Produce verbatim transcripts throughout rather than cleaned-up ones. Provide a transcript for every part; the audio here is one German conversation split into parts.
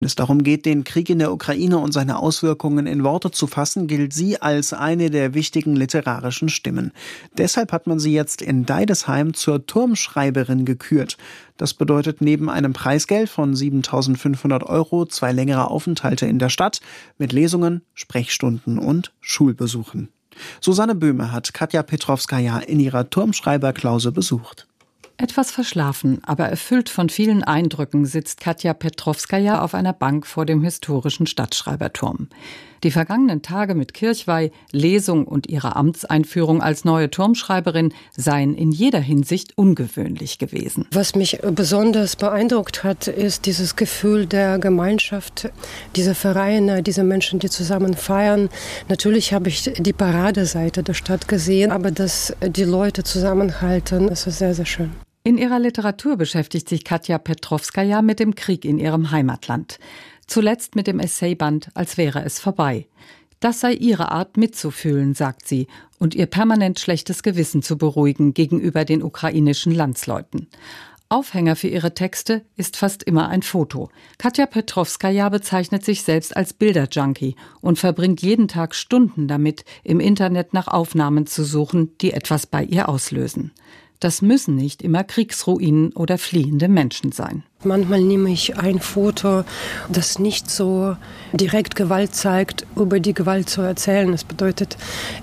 Wenn es darum geht, den Krieg in der Ukraine und seine Auswirkungen in Worte zu fassen, gilt sie als eine der wichtigen literarischen Stimmen. Deshalb hat man sie jetzt in Deidesheim zur Turmschreiberin gekürt. Das bedeutet neben einem Preisgeld von siebentausendfünfhundert Euro zwei längere Aufenthalte in der Stadt mit Lesungen, Sprechstunden und Schulbesuchen. Susanne Böhme hat Katja Petrovskaja in ihrer Turmschreiberklause besucht. Etwas verschlafen, aber erfüllt von vielen Eindrücken sitzt Katja Petrovskaja auf einer Bank vor dem historischen Stadtschreiberturm. Die vergangenen Tage mit Kirchweih, Lesung und ihrer Amtseinführung als neue Turmschreiberin seien in jeder Hinsicht ungewöhnlich gewesen. Was mich besonders beeindruckt hat, ist dieses Gefühl der Gemeinschaft, diese Vereine, diese Menschen, die zusammen feiern. Natürlich habe ich die Paradeseite der Stadt gesehen, aber dass die Leute zusammenhalten, das ist sehr, sehr schön. In ihrer Literatur beschäftigt sich Katja Petrovskaja mit dem Krieg in ihrem Heimatland. Zuletzt mit dem Essayband Als wäre es vorbei. Das sei ihre Art mitzufühlen, sagt sie, und ihr permanent schlechtes Gewissen zu beruhigen gegenüber den ukrainischen Landsleuten. Aufhänger für ihre Texte ist fast immer ein Foto. Katja Petrovskaja bezeichnet sich selbst als Bilderjunkie und verbringt jeden Tag Stunden damit, im Internet nach Aufnahmen zu suchen, die etwas bei ihr auslösen. Das müssen nicht immer Kriegsruinen oder fliehende Menschen sein. Manchmal nehme ich ein Foto, das nicht so direkt Gewalt zeigt, über die Gewalt zu erzählen. Das bedeutet,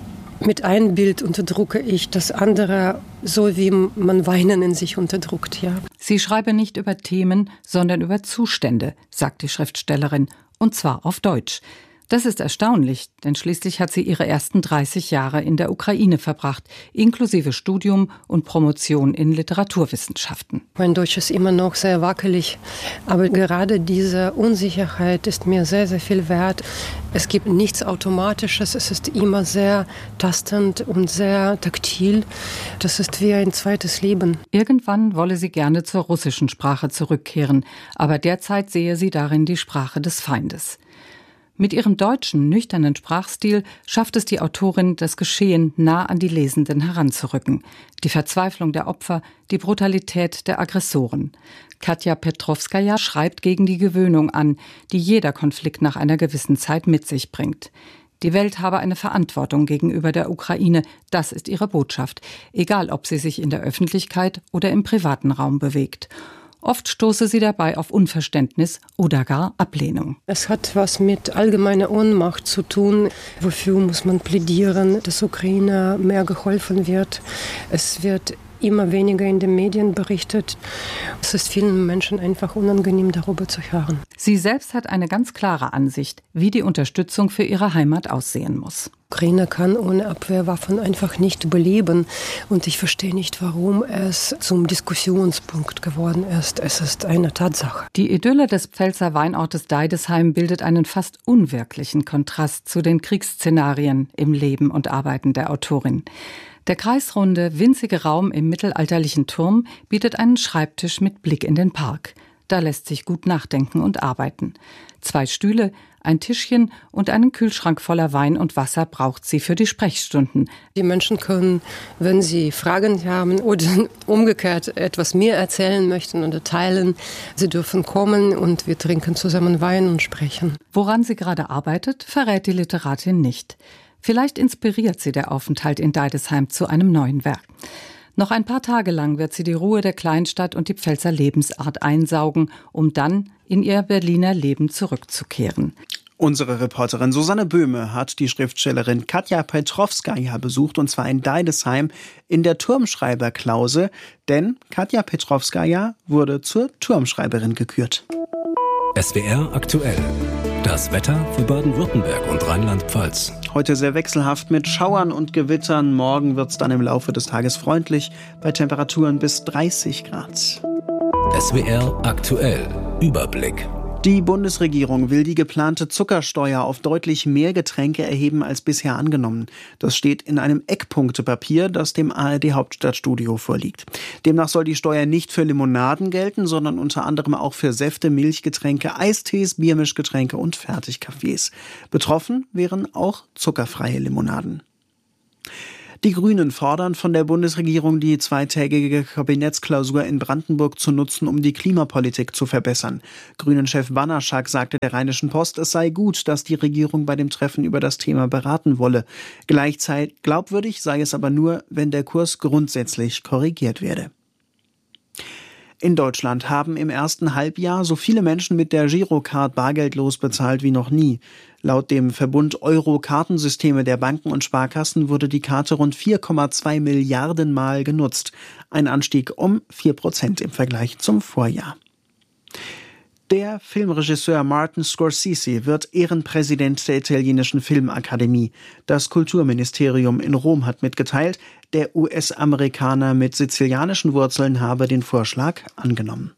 mit einem Bild unterdrücke ich das andere, so wie man Weinen in sich unterdrückt. Ja. Sie schreibe nicht über Themen, sondern über Zustände, sagt die Schriftstellerin, und zwar auf Deutsch. Das ist erstaunlich, denn schließlich hat sie ihre ersten dreißig Jahre in der Ukraine verbracht, inklusive Studium und Promotion in Literaturwissenschaften. Mein Deutsch ist immer noch sehr wackelig, aber gerade diese Unsicherheit ist mir sehr, sehr viel wert. Es gibt nichts Automatisches, es ist immer sehr tastend und sehr taktil. Das ist wie ein zweites Leben. Irgendwann wolle sie gerne zur russischen Sprache zurückkehren, aber derzeit sehe sie darin die Sprache des Feindes. Mit ihrem deutschen, nüchternen Sprachstil schafft es die Autorin, das Geschehen nah an die Lesenden heranzurücken. Die Verzweiflung der Opfer, die Brutalität der Aggressoren. Katja Petrovskaja schreibt gegen die Gewöhnung an, die jeder Konflikt nach einer gewissen Zeit mit sich bringt. Die Welt habe eine Verantwortung gegenüber der Ukraine, das ist ihre Botschaft, egal ob sie sich in der Öffentlichkeit oder im privaten Raum bewegt. Oft stoße sie dabei auf Unverständnis oder gar Ablehnung. Es hat was mit allgemeiner Ohnmacht zu tun. Wofür muss man plädieren, dass Ukraine mehr geholfen wird? Es wird immer weniger in den Medien berichtet. Es ist vielen Menschen einfach unangenehm, darüber zu hören. Sie selbst hat eine ganz klare Ansicht, wie die Unterstützung für ihre Heimat aussehen muss. Ukraine kann ohne Abwehrwaffen einfach nicht überleben. Und ich verstehe nicht, warum es zum Diskussionspunkt geworden ist. Es ist eine Tatsache. Die Idylle des Pfälzer Weinortes Deidesheim bildet einen fast unwirklichen Kontrast zu den Kriegsszenarien im Leben und Arbeiten der Autorin. Der kreisrunde, winzige Raum im mittelalterlichen Turm bietet einen Schreibtisch mit Blick in den Park. Da lässt sich gut nachdenken und arbeiten. Zwei Stühle, ein Tischchen und einen Kühlschrank voller Wein und Wasser braucht sie für die Sprechstunden. Die Menschen können, wenn sie Fragen haben oder umgekehrt etwas mehr erzählen möchten oder teilen, sie dürfen kommen und wir trinken zusammen Wein und sprechen. Woran sie gerade arbeitet, verrät die Literatin nicht. Vielleicht inspiriert sie der Aufenthalt in Deidesheim zu einem neuen Werk. Noch ein paar Tage lang wird sie die Ruhe der Kleinstadt und die Pfälzer Lebensart einsaugen, um dann in ihr Berliner Leben zurückzukehren. Unsere Reporterin Susanne Böhme hat die Schriftstellerin Katja Petrovskaja besucht, und zwar in Deidesheim in der Turmschreiberklause, denn Katja Petrovskaja wurde zur Turmschreiberin gekürt. S W R aktuell. Das Wetter für Baden-Württemberg und Rheinland-Pfalz. Heute sehr wechselhaft mit Schauern und Gewittern. Morgen wird es dann im Laufe des Tages freundlich bei Temperaturen bis dreißig Grad. S W R aktuell. Überblick. Die Bundesregierung will die geplante Zuckersteuer auf deutlich mehr Getränke erheben als bisher angenommen. Das steht in einem Eckpunktepapier, das dem A R D-Hauptstadtstudio vorliegt. Demnach soll die Steuer nicht für Limonaden gelten, sondern unter anderem auch für Säfte, Milchgetränke, Eistees, Biermischgetränke und Fertigkaffees. Betroffen wären auch zuckerfreie Limonaden. Die Grünen fordern von der Bundesregierung, die zweitägige Kabinettsklausur in Brandenburg zu nutzen, um die Klimapolitik zu verbessern. Grünen-Chef Banaschak sagte der Rheinischen Post, es sei gut, dass die Regierung bei dem Treffen über das Thema beraten wolle. Gleichzeitig glaubwürdig sei es aber nur, wenn der Kurs grundsätzlich korrigiert werde. In Deutschland haben im ersten Halbjahr so viele Menschen mit der Girocard bargeldlos bezahlt wie noch nie. Laut dem Verbund Euro-Kartensysteme der Banken und Sparkassen wurde die Karte rund vier Komma zwei Milliarden Mal genutzt. Ein Anstieg um vier Prozent im Vergleich zum Vorjahr. Der Filmregisseur Martin Scorsese wird Ehrenpräsident der italienischen Filmakademie. Das Kulturministerium in Rom hat mitgeteilt, der U S-Amerikaner mit sizilianischen Wurzeln habe den Vorschlag angenommen.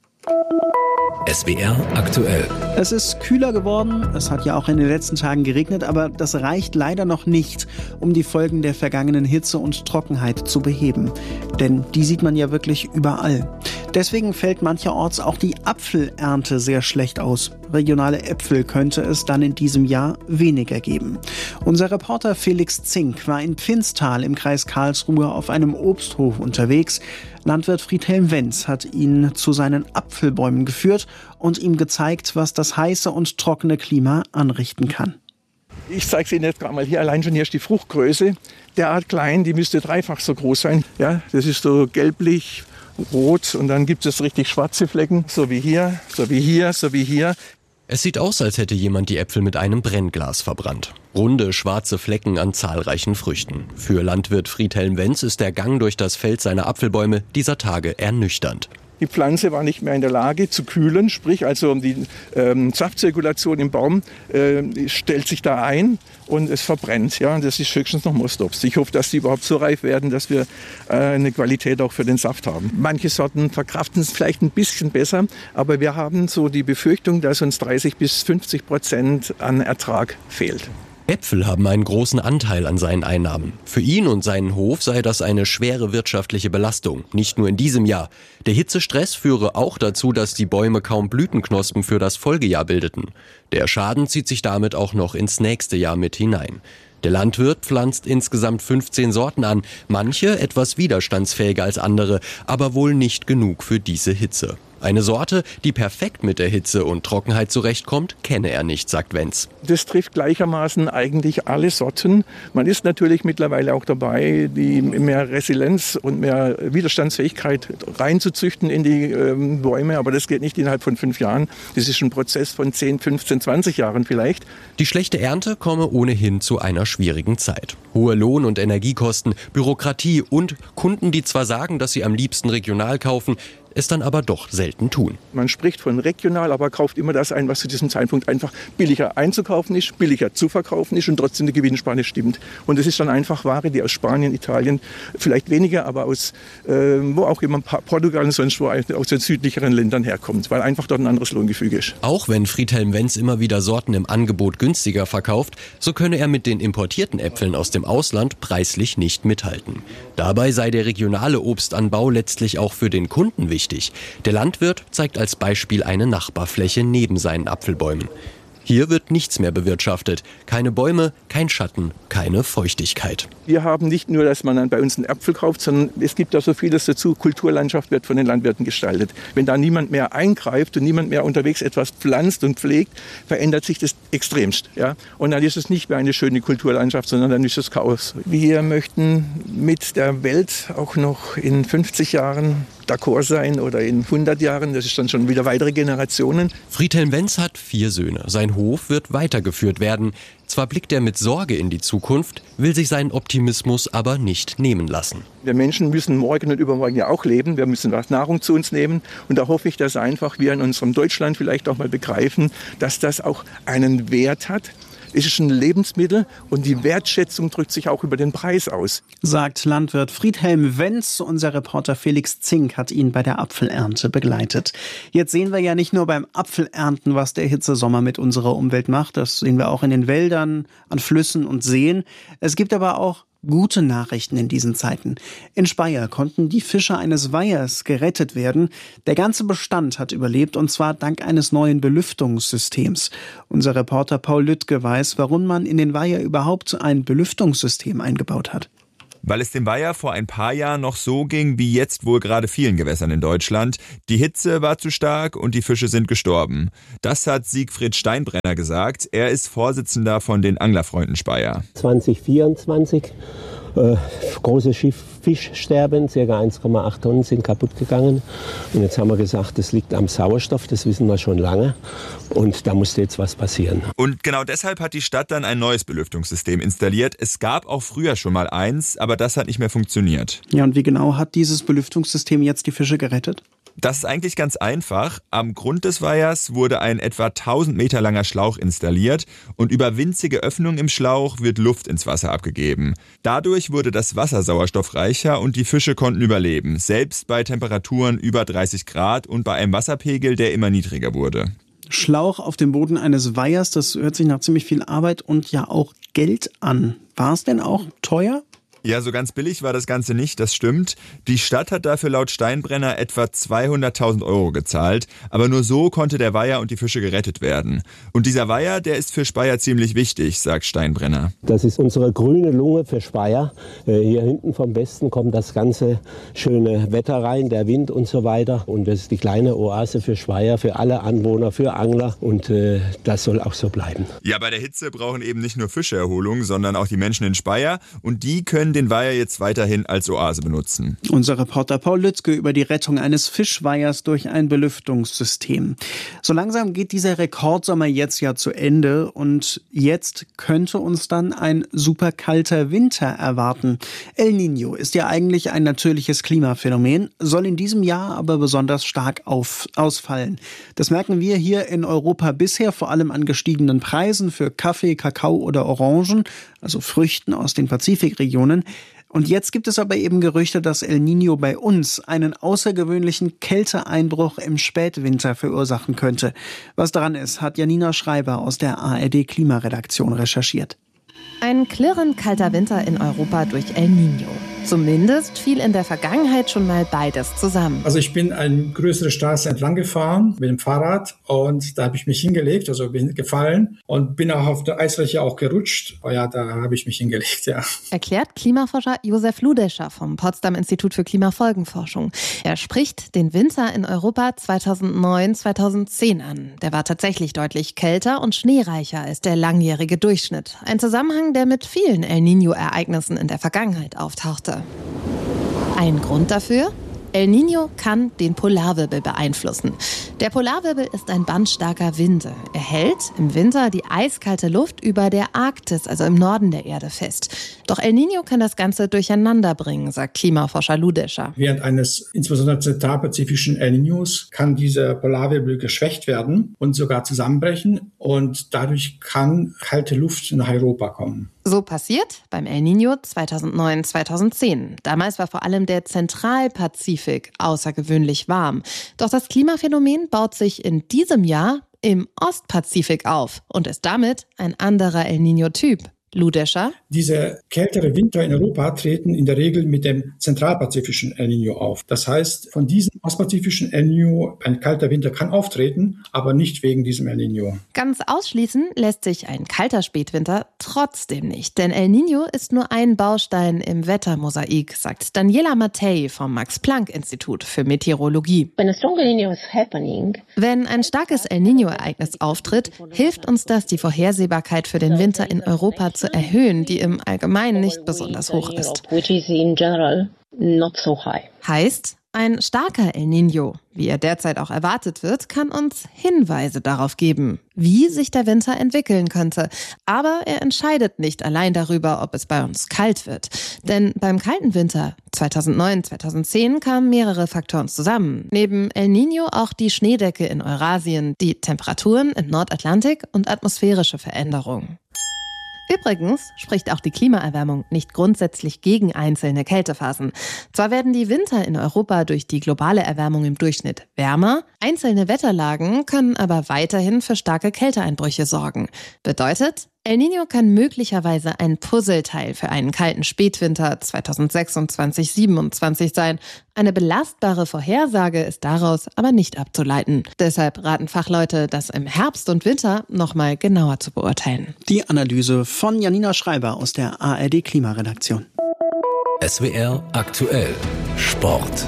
S W R aktuell. Es ist kühler geworden, es hat ja auch in den letzten Tagen geregnet, aber das reicht leider noch nicht, um die Folgen der vergangenen Hitze und Trockenheit zu beheben. Denn die sieht man ja wirklich überall. Deswegen fällt mancherorts auch die Apfelernte sehr schlecht aus. Regionale Äpfel könnte es dann in diesem Jahr weniger geben. Unser Reporter Felix Zink war in Pfinstal im Kreis Karlsruhe auf einem Obsthof unterwegs. Landwirt Friedhelm Wenz hat ihn zu seinen Apfelbäumen geführt und ihm gezeigt, was das heiße und trockene Klima anrichten kann. Ich zeige es Ihnen jetzt gerade mal hier. Allein schon hier ist die Fruchtgröße derart klein, die müsste dreifach so groß sein. Ja, das ist so gelblich, rot und dann gibt es richtig schwarze Flecken, so wie hier, so wie hier, so wie hier. Es sieht aus, als hätte jemand die Äpfel mit einem Brennglas verbrannt. Runde, schwarze Flecken an zahlreichen Früchten. Für Landwirt Friedhelm Wenz ist der Gang durch das Feld seiner Apfelbäume dieser Tage ernüchternd. Die Pflanze war nicht mehr in der Lage zu kühlen, sprich also die ähm, Saftzirkulation im Baum äh, stellt sich da ein und es verbrennt. Ja, das ist höchstens noch Mostobst. Ich hoffe, dass die überhaupt so reif werden, dass wir äh, eine Qualität auch für den Saft haben. Manche Sorten verkraften es vielleicht ein bisschen besser, aber wir haben so die Befürchtung, dass uns dreißig bis fünfzig Prozent an Ertrag fehlt. Äpfel haben einen großen Anteil an seinen Einnahmen. Für ihn und seinen Hof sei das eine schwere wirtschaftliche Belastung, nicht nur in diesem Jahr. Der Hitzestress führe auch dazu, dass die Bäume kaum Blütenknospen für das Folgejahr bildeten. Der Schaden zieht sich damit auch noch ins nächste Jahr mit hinein. Der Landwirt pflanzt insgesamt fünfzehn Sorten an, manche etwas widerstandsfähiger als andere, aber wohl nicht genug für diese Hitze. Eine Sorte, die perfekt mit der Hitze und Trockenheit zurechtkommt, kenne er nicht, sagt Wenz. Das trifft gleichermaßen eigentlich alle Sorten. Man ist natürlich mittlerweile auch dabei, die mehr Resilienz und mehr Widerstandsfähigkeit reinzuzüchten in die ähm, Bäume. Aber das geht nicht innerhalb von fünf Jahren. Das ist ein Prozess von zehn, fünfzehn, zwanzig Jahren vielleicht. Die schlechte Ernte komme ohnehin zu einer schwierigen Zeit. Hohe Lohn- und Energiekosten, Bürokratie und Kunden, die zwar sagen, dass sie am liebsten regional kaufen, es dann aber doch selten tun. Man spricht von regional, aber kauft immer das ein, was zu diesem Zeitpunkt einfach billiger einzukaufen ist, billiger zu verkaufen ist und trotzdem die Gewinnspanne stimmt. Und es ist dann einfach Ware, die aus Spanien, Italien, vielleicht weniger, aber aus äh, wo auch immer, Portugal und sonst wo, aus den südlicheren Ländern herkommt, weil einfach dort ein anderes Lohngefüge ist. Auch wenn Friedhelm Wenz immer wieder Sorten im Angebot günstiger verkauft, so könne er mit den importierten Äpfeln aus dem Ausland preislich nicht mithalten. Dabei sei der regionale Obstanbau letztlich auch für den Kunden wichtig. Der Landwirt zeigt als Beispiel eine Nachbarfläche neben seinen Apfelbäumen. Hier wird nichts mehr bewirtschaftet. Keine Bäume, kein Schatten, keine Feuchtigkeit. Wir haben nicht nur, dass man dann bei uns einen Apfel kauft, sondern es gibt da so vieles dazu. Kulturlandschaft wird von den Landwirten gestaltet. Wenn da niemand mehr eingreift und niemand mehr unterwegs etwas pflanzt und pflegt, verändert sich das extremst. Ja? Und dann ist es nicht mehr eine schöne Kulturlandschaft, sondern dann ist es Chaos. Wir möchten mit der Welt auch noch in fünfzig Jahren d'accord sein oder in hundert Jahren. Das ist dann schon wieder weitere Generationen. Friedhelm Wenz hat vier Söhne. Sein Hof wird weitergeführt werden. Zwar blickt er mit Sorge in die Zukunft, will sich seinen Optimismus aber nicht nehmen lassen. Wir Menschen müssen morgen und übermorgen ja auch leben. Wir müssen was Nahrung zu uns nehmen. Und da hoffe ich, dass einfach wir in unserem Deutschland vielleicht auch mal begreifen, dass das auch einen Wert hat. Es ist ein Lebensmittel und die Wertschätzung drückt sich auch über den Preis aus. Sagt Landwirt Friedhelm Wenz. Unser Reporter Felix Zink hat ihn bei der Apfelernte begleitet. Jetzt sehen wir ja nicht nur beim Apfelernten, was der Hitzesommer mit unserer Umwelt macht. Das sehen wir auch in den Wäldern, an Flüssen und Seen. Es gibt aber auch gute Nachrichten in diesen Zeiten. In Speyer konnten die Fische eines Weihers gerettet werden. Der ganze Bestand hat überlebt, und zwar dank eines neuen Belüftungssystems. Unser Reporter Paul Lüttke weiß, warum man in den Weiher überhaupt ein Belüftungssystem eingebaut hat. Weil es dem Weiher vor ein paar Jahren noch so ging, wie jetzt wohl gerade vielen Gewässern in Deutschland. Die Hitze war zu stark und die Fische sind gestorben. Das hat Siegfried Steinbrenner gesagt. Er ist Vorsitzender von den Anglerfreunden Speyer. zwanzig vierundzwanzig, äh, großes Schiff, Fischsterben, ca. eins Komma acht Tonnen sind kaputt gegangen. Und jetzt haben wir gesagt, das liegt am Sauerstoff, das wissen wir schon lange. Und da musste jetzt was passieren. Und genau deshalb hat die Stadt dann ein neues Belüftungssystem installiert. Es gab auch früher schon mal eins, aber das hat nicht mehr funktioniert. Ja, und wie genau hat dieses Belüftungssystem jetzt die Fische gerettet? Das ist eigentlich ganz einfach. Am Grund des Weihers wurde ein etwa tausend Meter langer Schlauch installiert und über winzige Öffnungen im Schlauch wird Luft ins Wasser abgegeben. Dadurch wurde das Wasser sauerstoffreicher und die Fische konnten überleben, selbst bei Temperaturen über dreißig Grad und bei einem Wasserpegel, der immer niedriger wurde. Schlauch auf dem Boden eines Weihers, das hört sich nach ziemlich viel Arbeit und ja auch Geld an. War es denn auch teuer? Ja, so ganz billig war das Ganze nicht, das stimmt. Die Stadt hat dafür laut Steinbrenner etwa zweihunderttausend Euro gezahlt. Aber nur so konnte der Weiher und die Fische gerettet werden. Und dieser Weiher, der ist für Speyer ziemlich wichtig, sagt Steinbrenner. Das ist unsere grüne Lunge für Speyer. Hier hinten vom Westen kommt das ganze schöne Wetter rein, der Wind und so weiter. Und das ist die kleine Oase für Speyer, für alle Anwohner, für Angler. Und äh, das soll auch so bleiben. Ja, bei der Hitze brauchen eben nicht nur Fische Erholung, sondern auch die Menschen in Speyer. Und die können den Weiher jetzt weiterhin als Oase benutzen. Unser Reporter Paul Lützke über die Rettung eines Fischweihers durch ein Belüftungssystem. So langsam geht dieser Rekordsommer jetzt ja zu Ende und jetzt könnte uns dann ein super kalter Winter erwarten. El Niño ist ja eigentlich ein natürliches Klimaphänomen, soll in diesem Jahr aber besonders stark auf, ausfallen. Das merken wir hier in Europa bisher vor allem an gestiegenen Preisen für Kaffee, Kakao oder Orangen, also Früchten aus den Pazifikregionen. Und jetzt gibt es aber eben Gerüchte, dass El Niño bei uns einen außergewöhnlichen Kälteeinbruch im Spätwinter verursachen könnte. Was daran ist, hat Janina Schreiber aus der A R D-Klimaredaktion recherchiert. Ein klirrend kalter Winter in Europa durch El Niño. Zumindest fiel in der Vergangenheit schon mal beides zusammen. Also ich bin eine größere Straße entlang gefahren mit dem Fahrrad und da habe ich mich hingelegt, also bin gefallen und bin auch auf der Eisfläche auch gerutscht. Oh ja, da habe ich mich hingelegt, ja. Erklärt Klimaforscher Josef Ludescher vom Potsdam Institut für Klimafolgenforschung. Er spricht den Winter in Europa zweitausendneun zweitausendzehn an. Der war tatsächlich deutlich kälter und schneereicher als der langjährige Durchschnitt. Ein Zusammenhang, der mit vielen El Niño-Ereignissen in der Vergangenheit auftauchte. Ein Grund dafür? El Niño kann den Polarwirbel beeinflussen. Der Polarwirbel ist ein Band starker Winde. Er hält im Winter die eiskalte Luft über der Arktis, also im Norden der Erde, fest. Doch El Niño kann das Ganze durcheinander bringen, sagt Klimaforscher Ludescher. Während eines insbesondere zentralpazifischen El Niños kann dieser Polarwirbel geschwächt werden und sogar zusammenbrechen. Und dadurch kann kalte Luft nach Europa kommen. So passiert beim El Niño zweitausendneun zweitausendzehn. Damals war vor allem der Zentralpazifik außergewöhnlich warm. Doch das Klimaphänomen baut sich in diesem Jahr im Ostpazifik auf und ist damit ein anderer El Niño-Typ. Ludescher. Diese kältere Winter in Europa treten in der Regel mit dem zentralpazifischen El Niño auf. Das heißt, von diesem ostpazifischen El Niño ein kalter Winter kann auftreten, aber nicht wegen diesem El Niño. Ganz ausschließen lässt sich ein kalter Spätwinter trotzdem nicht, denn El Niño ist nur ein Baustein im Wettermosaik, sagt Daniela Mattei vom Max-Planck-Institut für Meteorologie. Wenn ein starkes El Niño-Ereignis auftritt, hilft uns das, die Vorhersehbarkeit für den Winter in Europa zu erhöhen, die im Allgemeinen nicht besonders hoch ist. Heißt, ein starker El Niño, wie er derzeit auch erwartet wird, kann uns Hinweise darauf geben, wie sich der Winter entwickeln könnte. Aber er entscheidet nicht allein darüber, ob es bei uns kalt wird. Denn beim kalten Winter zweitausendneun zweitausendzehn kamen mehrere Faktoren zusammen. Neben El Niño auch die Schneedecke in Eurasien, die Temperaturen im Nordatlantik und atmosphärische Veränderungen. Übrigens spricht auch die Klimaerwärmung nicht grundsätzlich gegen einzelne Kältephasen. Zwar werden die Winter in Europa durch die globale Erwärmung im Durchschnitt wärmer, einzelne Wetterlagen können aber weiterhin für starke Kälteeinbrüche sorgen. Bedeutet, El Niño kann möglicherweise ein Puzzleteil für einen kalten Spätwinter zweitausendsechsundzwanzig siebenundzwanzig sein. Eine belastbare Vorhersage ist daraus aber nicht abzuleiten. Deshalb raten Fachleute, das im Herbst und Winter nochmal genauer zu beurteilen. Die Analyse von Janina Schreiber aus der A R D Klimaredaktion. S W R aktuell Sport.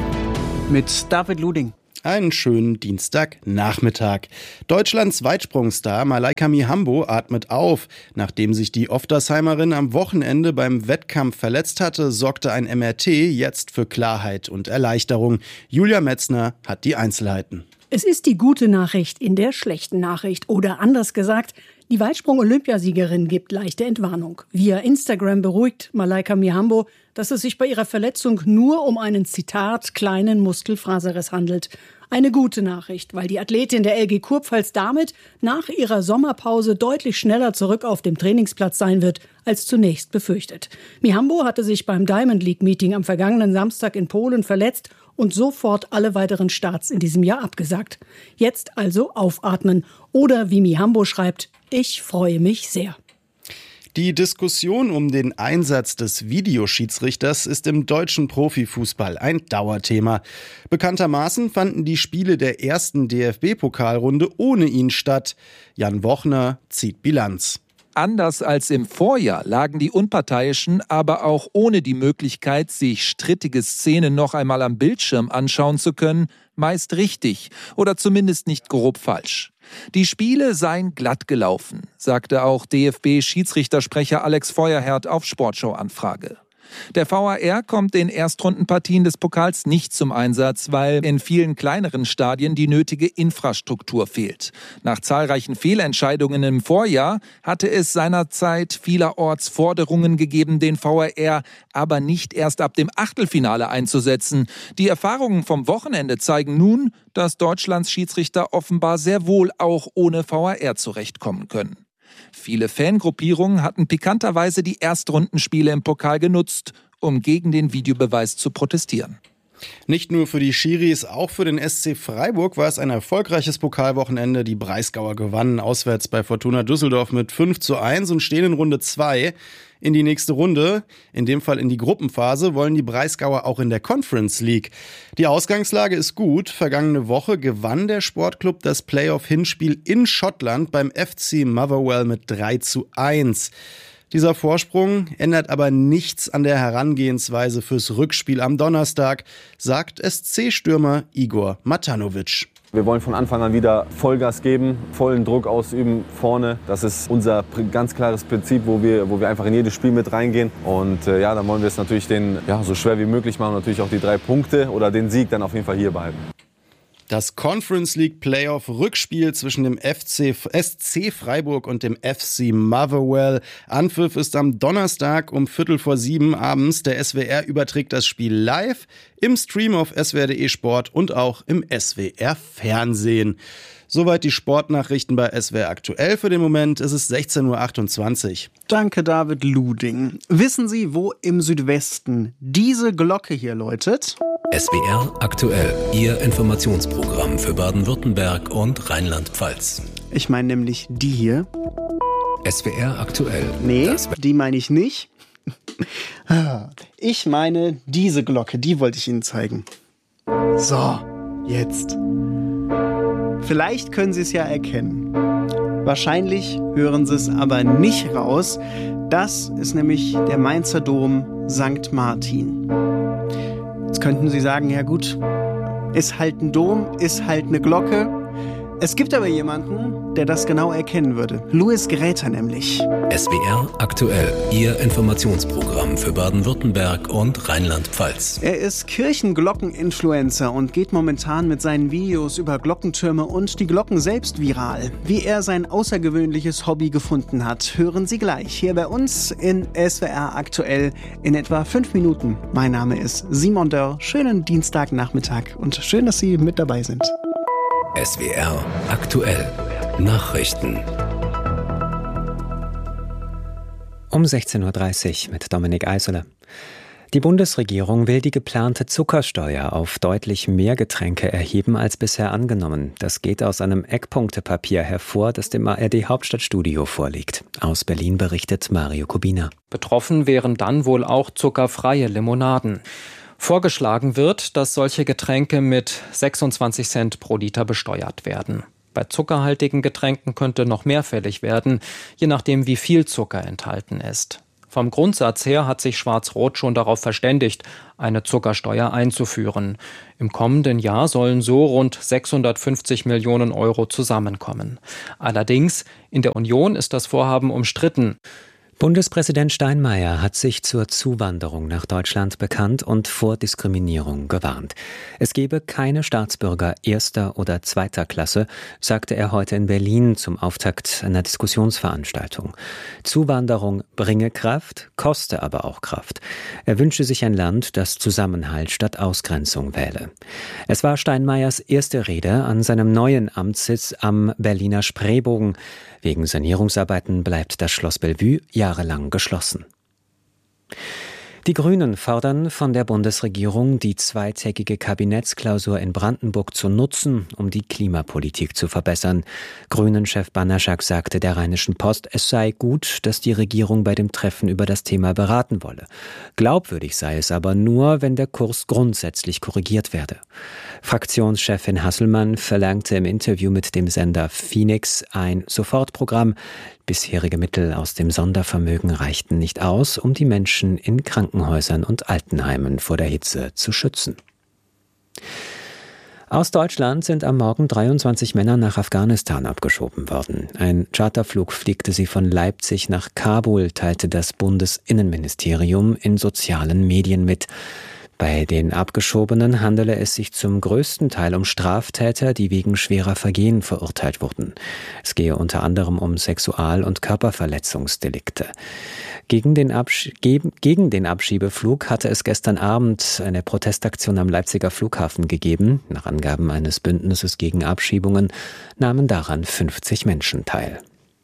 Mit David Luding. Einen schönen Dienstagnachmittag. Deutschlands Weitsprungstar Malaika Mihambo atmet auf. Nachdem sich die Oftersheimerin am Wochenende beim Wettkampf verletzt hatte, sorgte ein M R T jetzt für Klarheit und Erleichterung. Julia Metzner hat die Einzelheiten. Es ist die gute Nachricht in der schlechten Nachricht. Oder anders gesagt, die Weitsprung-Olympiasiegerin gibt leichte Entwarnung. Via Instagram beruhigt Malaika Mihambo, dass es sich bei ihrer Verletzung nur um einen, Zitat, kleinen Muskelfaserriss handelt. Eine gute Nachricht, weil die Athletin der L G Kurpfalz damit nach ihrer Sommerpause deutlich schneller zurück auf dem Trainingsplatz sein wird, als zunächst befürchtet. Mihambo hatte sich beim Diamond League Meeting am vergangenen Samstag in Polen verletzt und sofort alle weiteren Starts in diesem Jahr abgesagt. Jetzt also aufatmen. Oder wie Mihambo schreibt, ich freue mich sehr. Die Diskussion um den Einsatz des Videoschiedsrichters ist im deutschen Profifußball ein Dauerthema. Bekanntermaßen fanden die Spiele der ersten D F B-Pokalrunde ohne ihn statt. Jan Wochner zieht Bilanz. Anders als im Vorjahr lagen die Unparteiischen aber auch ohne die Möglichkeit, sich strittige Szenen noch einmal am Bildschirm anschauen zu können, meist richtig oder zumindest nicht grob falsch. Die Spiele seien glatt gelaufen, sagte auch D F B-Schiedsrichtersprecher Alex Feuerherd auf Sportschau-Anfrage. Der V A R kommt in Erstrundenpartien des Pokals nicht zum Einsatz, weil in vielen kleineren Stadien die nötige Infrastruktur fehlt. Nach zahlreichen Fehlentscheidungen im Vorjahr hatte es seinerzeit vielerorts Forderungen gegeben, den V A R aber nicht erst ab dem Achtelfinale einzusetzen. Die Erfahrungen vom Wochenende zeigen nun, dass Deutschlands Schiedsrichter offenbar sehr wohl auch ohne V A R zurechtkommen können. Viele Fangruppierungen hatten pikanterweise die Erstrundenspiele im Pokal genutzt, um gegen den Videobeweis zu protestieren. Nicht nur für die Schiris, auch für den S C Freiburg war es ein erfolgreiches Pokalwochenende. Die Breisgauer gewannen auswärts bei Fortuna Düsseldorf mit fünf zu eins und stehen in Runde zwei. In die nächste Runde, in dem Fall in die Gruppenphase, wollen die Breisgauer auch in der Conference League. Die Ausgangslage ist gut. Vergangene Woche gewann der Sportclub das Playoff-Hinspiel in Schottland beim F C Motherwell mit drei zu eins. Dieser Vorsprung ändert aber nichts an der Herangehensweise fürs Rückspiel am Donnerstag, sagt S C-Stürmer Igor Matanovic. Wir wollen von Anfang an wieder Vollgas geben, vollen Druck ausüben vorne. Das ist unser ganz klares Prinzip, wo wir, wo wir einfach in jedes Spiel mit reingehen. Und äh, ja, dann wollen wir es natürlich den, ja, so schwer wie möglich machen und natürlich auch die drei Punkte oder den Sieg dann auf jeden Fall hier behalten. Das Conference League Playoff Rückspiel zwischen dem F C, S C Freiburg und dem F C Motherwell. Anpfiff ist am Donnerstag um Viertel vor sieben abends. Der S W R überträgt das Spiel live im Stream auf s w r punkt d e Sport und auch im S W R Fernsehen. Soweit die Sportnachrichten bei S W R aktuell für den Moment. Es ist sechzehn Uhr achtundzwanzig. Danke, David Luding. Wissen Sie, wo im Südwesten diese Glocke hier läutet? S W R aktuell, Ihr Informationsprogramm für Baden-Württemberg und Rheinland-Pfalz. Ich meine nämlich die hier. S W R aktuell. Nee, die meine ich nicht. Ich meine diese Glocke, die wollte ich Ihnen zeigen. So, jetzt. Vielleicht können Sie es ja erkennen. Wahrscheinlich hören Sie es aber nicht raus. Das ist nämlich der Mainzer Dom Sankt Martin. Jetzt könnten Sie sagen, ja gut, ist halt ein Dom, ist halt eine Glocke. Es gibt aber jemanden, der das genau erkennen würde. Louis Gräter nämlich. S W R aktuell, Ihr Informationsprogramm für Baden-Württemberg und Rheinland-Pfalz. Er ist Kirchenglockeninfluencer und geht momentan mit seinen Videos über Glockentürme und die Glocken selbst viral. Wie er sein außergewöhnliches Hobby gefunden hat, hören Sie gleich hier bei uns in S W R aktuell in etwa fünf Minuten. Mein Name ist Simon Dörr. Schönen Dienstagnachmittag und schön, dass Sie mit dabei sind. S W R aktuell. Nachrichten. Um sechzehn Uhr dreißig mit Dominik Eiseler. Die Bundesregierung will die geplante Zuckersteuer auf deutlich mehr Getränke erheben als bisher angenommen. Das geht aus einem Eckpunktepapier hervor, das dem A R D-Hauptstadtstudio vorliegt. Aus Berlin berichtet Mario Kubina. Betroffen wären dann wohl auch zuckerfreie Limonaden. Vorgeschlagen wird, dass solche Getränke mit sechsundzwanzig Cent pro Liter besteuert werden. Bei zuckerhaltigen Getränken könnte noch mehr fällig werden, je nachdem wie viel Zucker enthalten ist. Vom Grundsatz her hat sich Schwarz-Rot schon darauf verständigt, eine Zuckersteuer einzuführen. Im kommenden Jahr sollen so rund sechshundertfünfzig Millionen Euro zusammenkommen. Allerdings, in der Union ist das Vorhaben umstritten. Bundespräsident Steinmeier hat sich zur Zuwanderung nach Deutschland bekannt und vor Diskriminierung gewarnt. Es gebe keine Staatsbürger erster oder zweiter Klasse, sagte er heute in Berlin zum Auftakt einer Diskussionsveranstaltung. Zuwanderung bringe Kraft, koste aber auch Kraft. Er wünsche sich ein Land, das Zusammenhalt statt Ausgrenzung wähle. Es war Steinmeiers erste Rede an seinem neuen Amtssitz am Berliner Spreebogen. Wegen Sanierungsarbeiten bleibt das Schloss Bellevue jahrelang geschlossen. Die Grünen fordern von der Bundesregierung, die zweitägige Kabinettsklausur in Brandenburg zu nutzen, um die Klimapolitik zu verbessern. Grünen-Chef Banaschak sagte der Rheinischen Post, es sei gut, dass die Regierung bei dem Treffen über das Thema beraten wolle. Glaubwürdig sei es aber nur, wenn der Kurs grundsätzlich korrigiert werde. Fraktionschefin Hasselmann verlangte im Interview mit dem Sender Phoenix ein Sofortprogramm. Bisherige Mittel aus dem Sondervermögen reichten nicht aus, um die Menschen in Krankenhäusern und Altenheimen vor der Hitze zu schützen. Aus Deutschland sind am Morgen dreiundzwanzig Männer nach Afghanistan abgeschoben worden. Ein Charterflug fliegte sie von Leipzig nach Kabul, teilte das Bundesinnenministerium in sozialen Medien mit. Bei den Abgeschobenen handele es sich zum größten Teil um Straftäter, die wegen schwerer Vergehen verurteilt wurden. Es gehe unter anderem um Sexual- und Körperverletzungsdelikte. Gegen den, Absch- gegen, gegen den Abschiebeflug hatte es gestern Abend eine Protestaktion am Leipziger Flughafen gegeben. Nach Angaben eines Bündnisses gegen Abschiebungen nahmen daran fünfzig Menschen teil.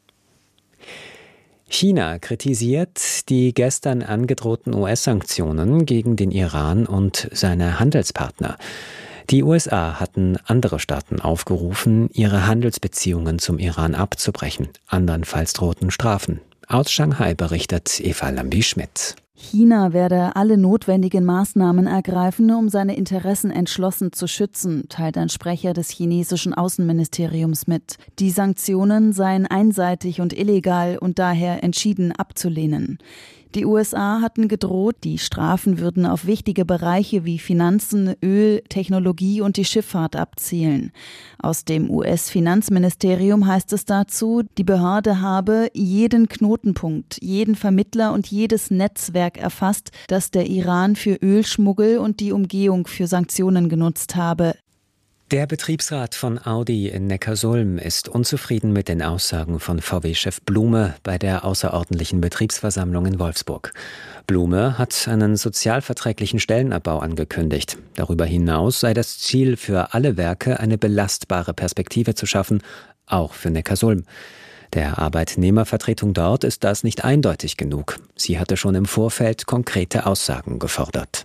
China kritisiert die gestern angedrohten U S-Sanktionen gegen den Iran und seine Handelspartner. Die U S A hatten andere Staaten aufgerufen, ihre Handelsbeziehungen zum Iran abzubrechen. Andernfalls drohten Strafen. Aus Shanghai berichtet Eva Lambi-Schmidt. China werde alle notwendigen Maßnahmen ergreifen, um seine Interessen entschlossen zu schützen, teilt ein Sprecher des chinesischen Außenministeriums mit. Die Sanktionen seien einseitig und illegal und daher entschieden abzulehnen. Die U S A hatten gedroht, die Strafen würden auf wichtige Bereiche wie Finanzen, Öl, Technologie und die Schifffahrt abzielen. Aus dem U S-Finanzministerium heißt es dazu, die Behörde habe jeden Knotenpunkt, jeden Vermittler und jedes Netzwerk erfasst, das der Iran für Ölschmuggel und die Umgehung für Sanktionen genutzt habe. Der Betriebsrat von Audi in Neckarsulm ist unzufrieden mit den Aussagen von V W-Chef Blume bei der außerordentlichen Betriebsversammlung in Wolfsburg. Blume hat einen sozialverträglichen Stellenabbau angekündigt. Darüber hinaus sei das Ziel für alle Werke, eine belastbare Perspektive zu schaffen, auch für Neckarsulm. Der Arbeitnehmervertretung dort ist das nicht eindeutig genug. Sie hatte schon im Vorfeld konkrete Aussagen gefordert.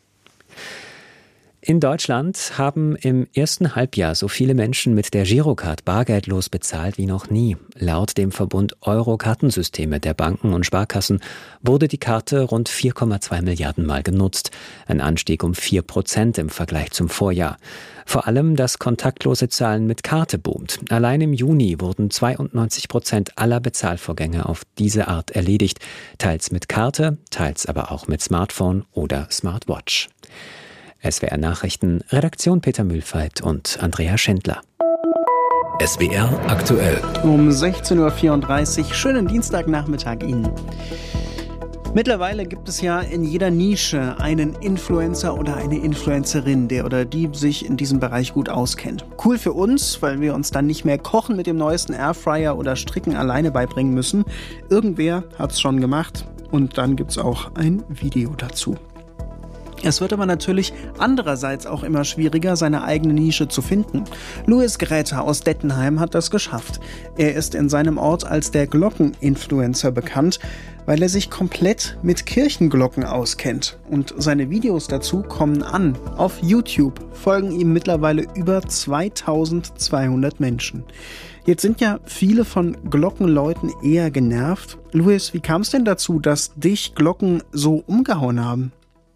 In Deutschland haben im ersten Halbjahr so viele Menschen mit der Girocard bargeldlos bezahlt wie noch nie. Laut dem Verbund Euro-Kartensysteme der Banken und Sparkassen wurde die Karte rund vier Komma zwei Milliarden Mal genutzt. Ein Anstieg um vier Prozent im Vergleich zum Vorjahr. Vor allem das kontaktlose Zahlen mit Karte boomt. Allein im Juni wurden zweiundneunzig Prozent aller Bezahlvorgänge auf diese Art erledigt. Teils mit Karte, teils aber auch mit Smartphone oder Smartwatch. S W R Nachrichten, Redaktion Peter Mühlfeit und Andrea Schindler. S W R aktuell. Um sechzehn Uhr vierunddreißig, schönen Dienstagnachmittag Ihnen. Mittlerweile gibt es ja in jeder Nische einen Influencer oder eine Influencerin, der oder die sich in diesem Bereich gut auskennt. Cool für uns, weil wir uns dann nicht mehr Kochen mit dem neuesten Airfryer oder Stricken alleine beibringen müssen. Irgendwer hat es schon gemacht und dann gibt es auch ein Video dazu. Es wird aber natürlich andererseits auch immer schwieriger, seine eigene Nische zu finden. Louis Gräter aus Dettenheim hat das geschafft. Er ist in seinem Ort als der Glocken-Influencer bekannt, weil er sich komplett mit Kirchenglocken auskennt. Und seine Videos dazu kommen an. Auf YouTube folgen ihm mittlerweile über zweitausendzweihundert Menschen. Jetzt sind ja viele von Glockenleuten eher genervt. Louis, wie kam es denn dazu, dass dich Glocken so umgehauen haben?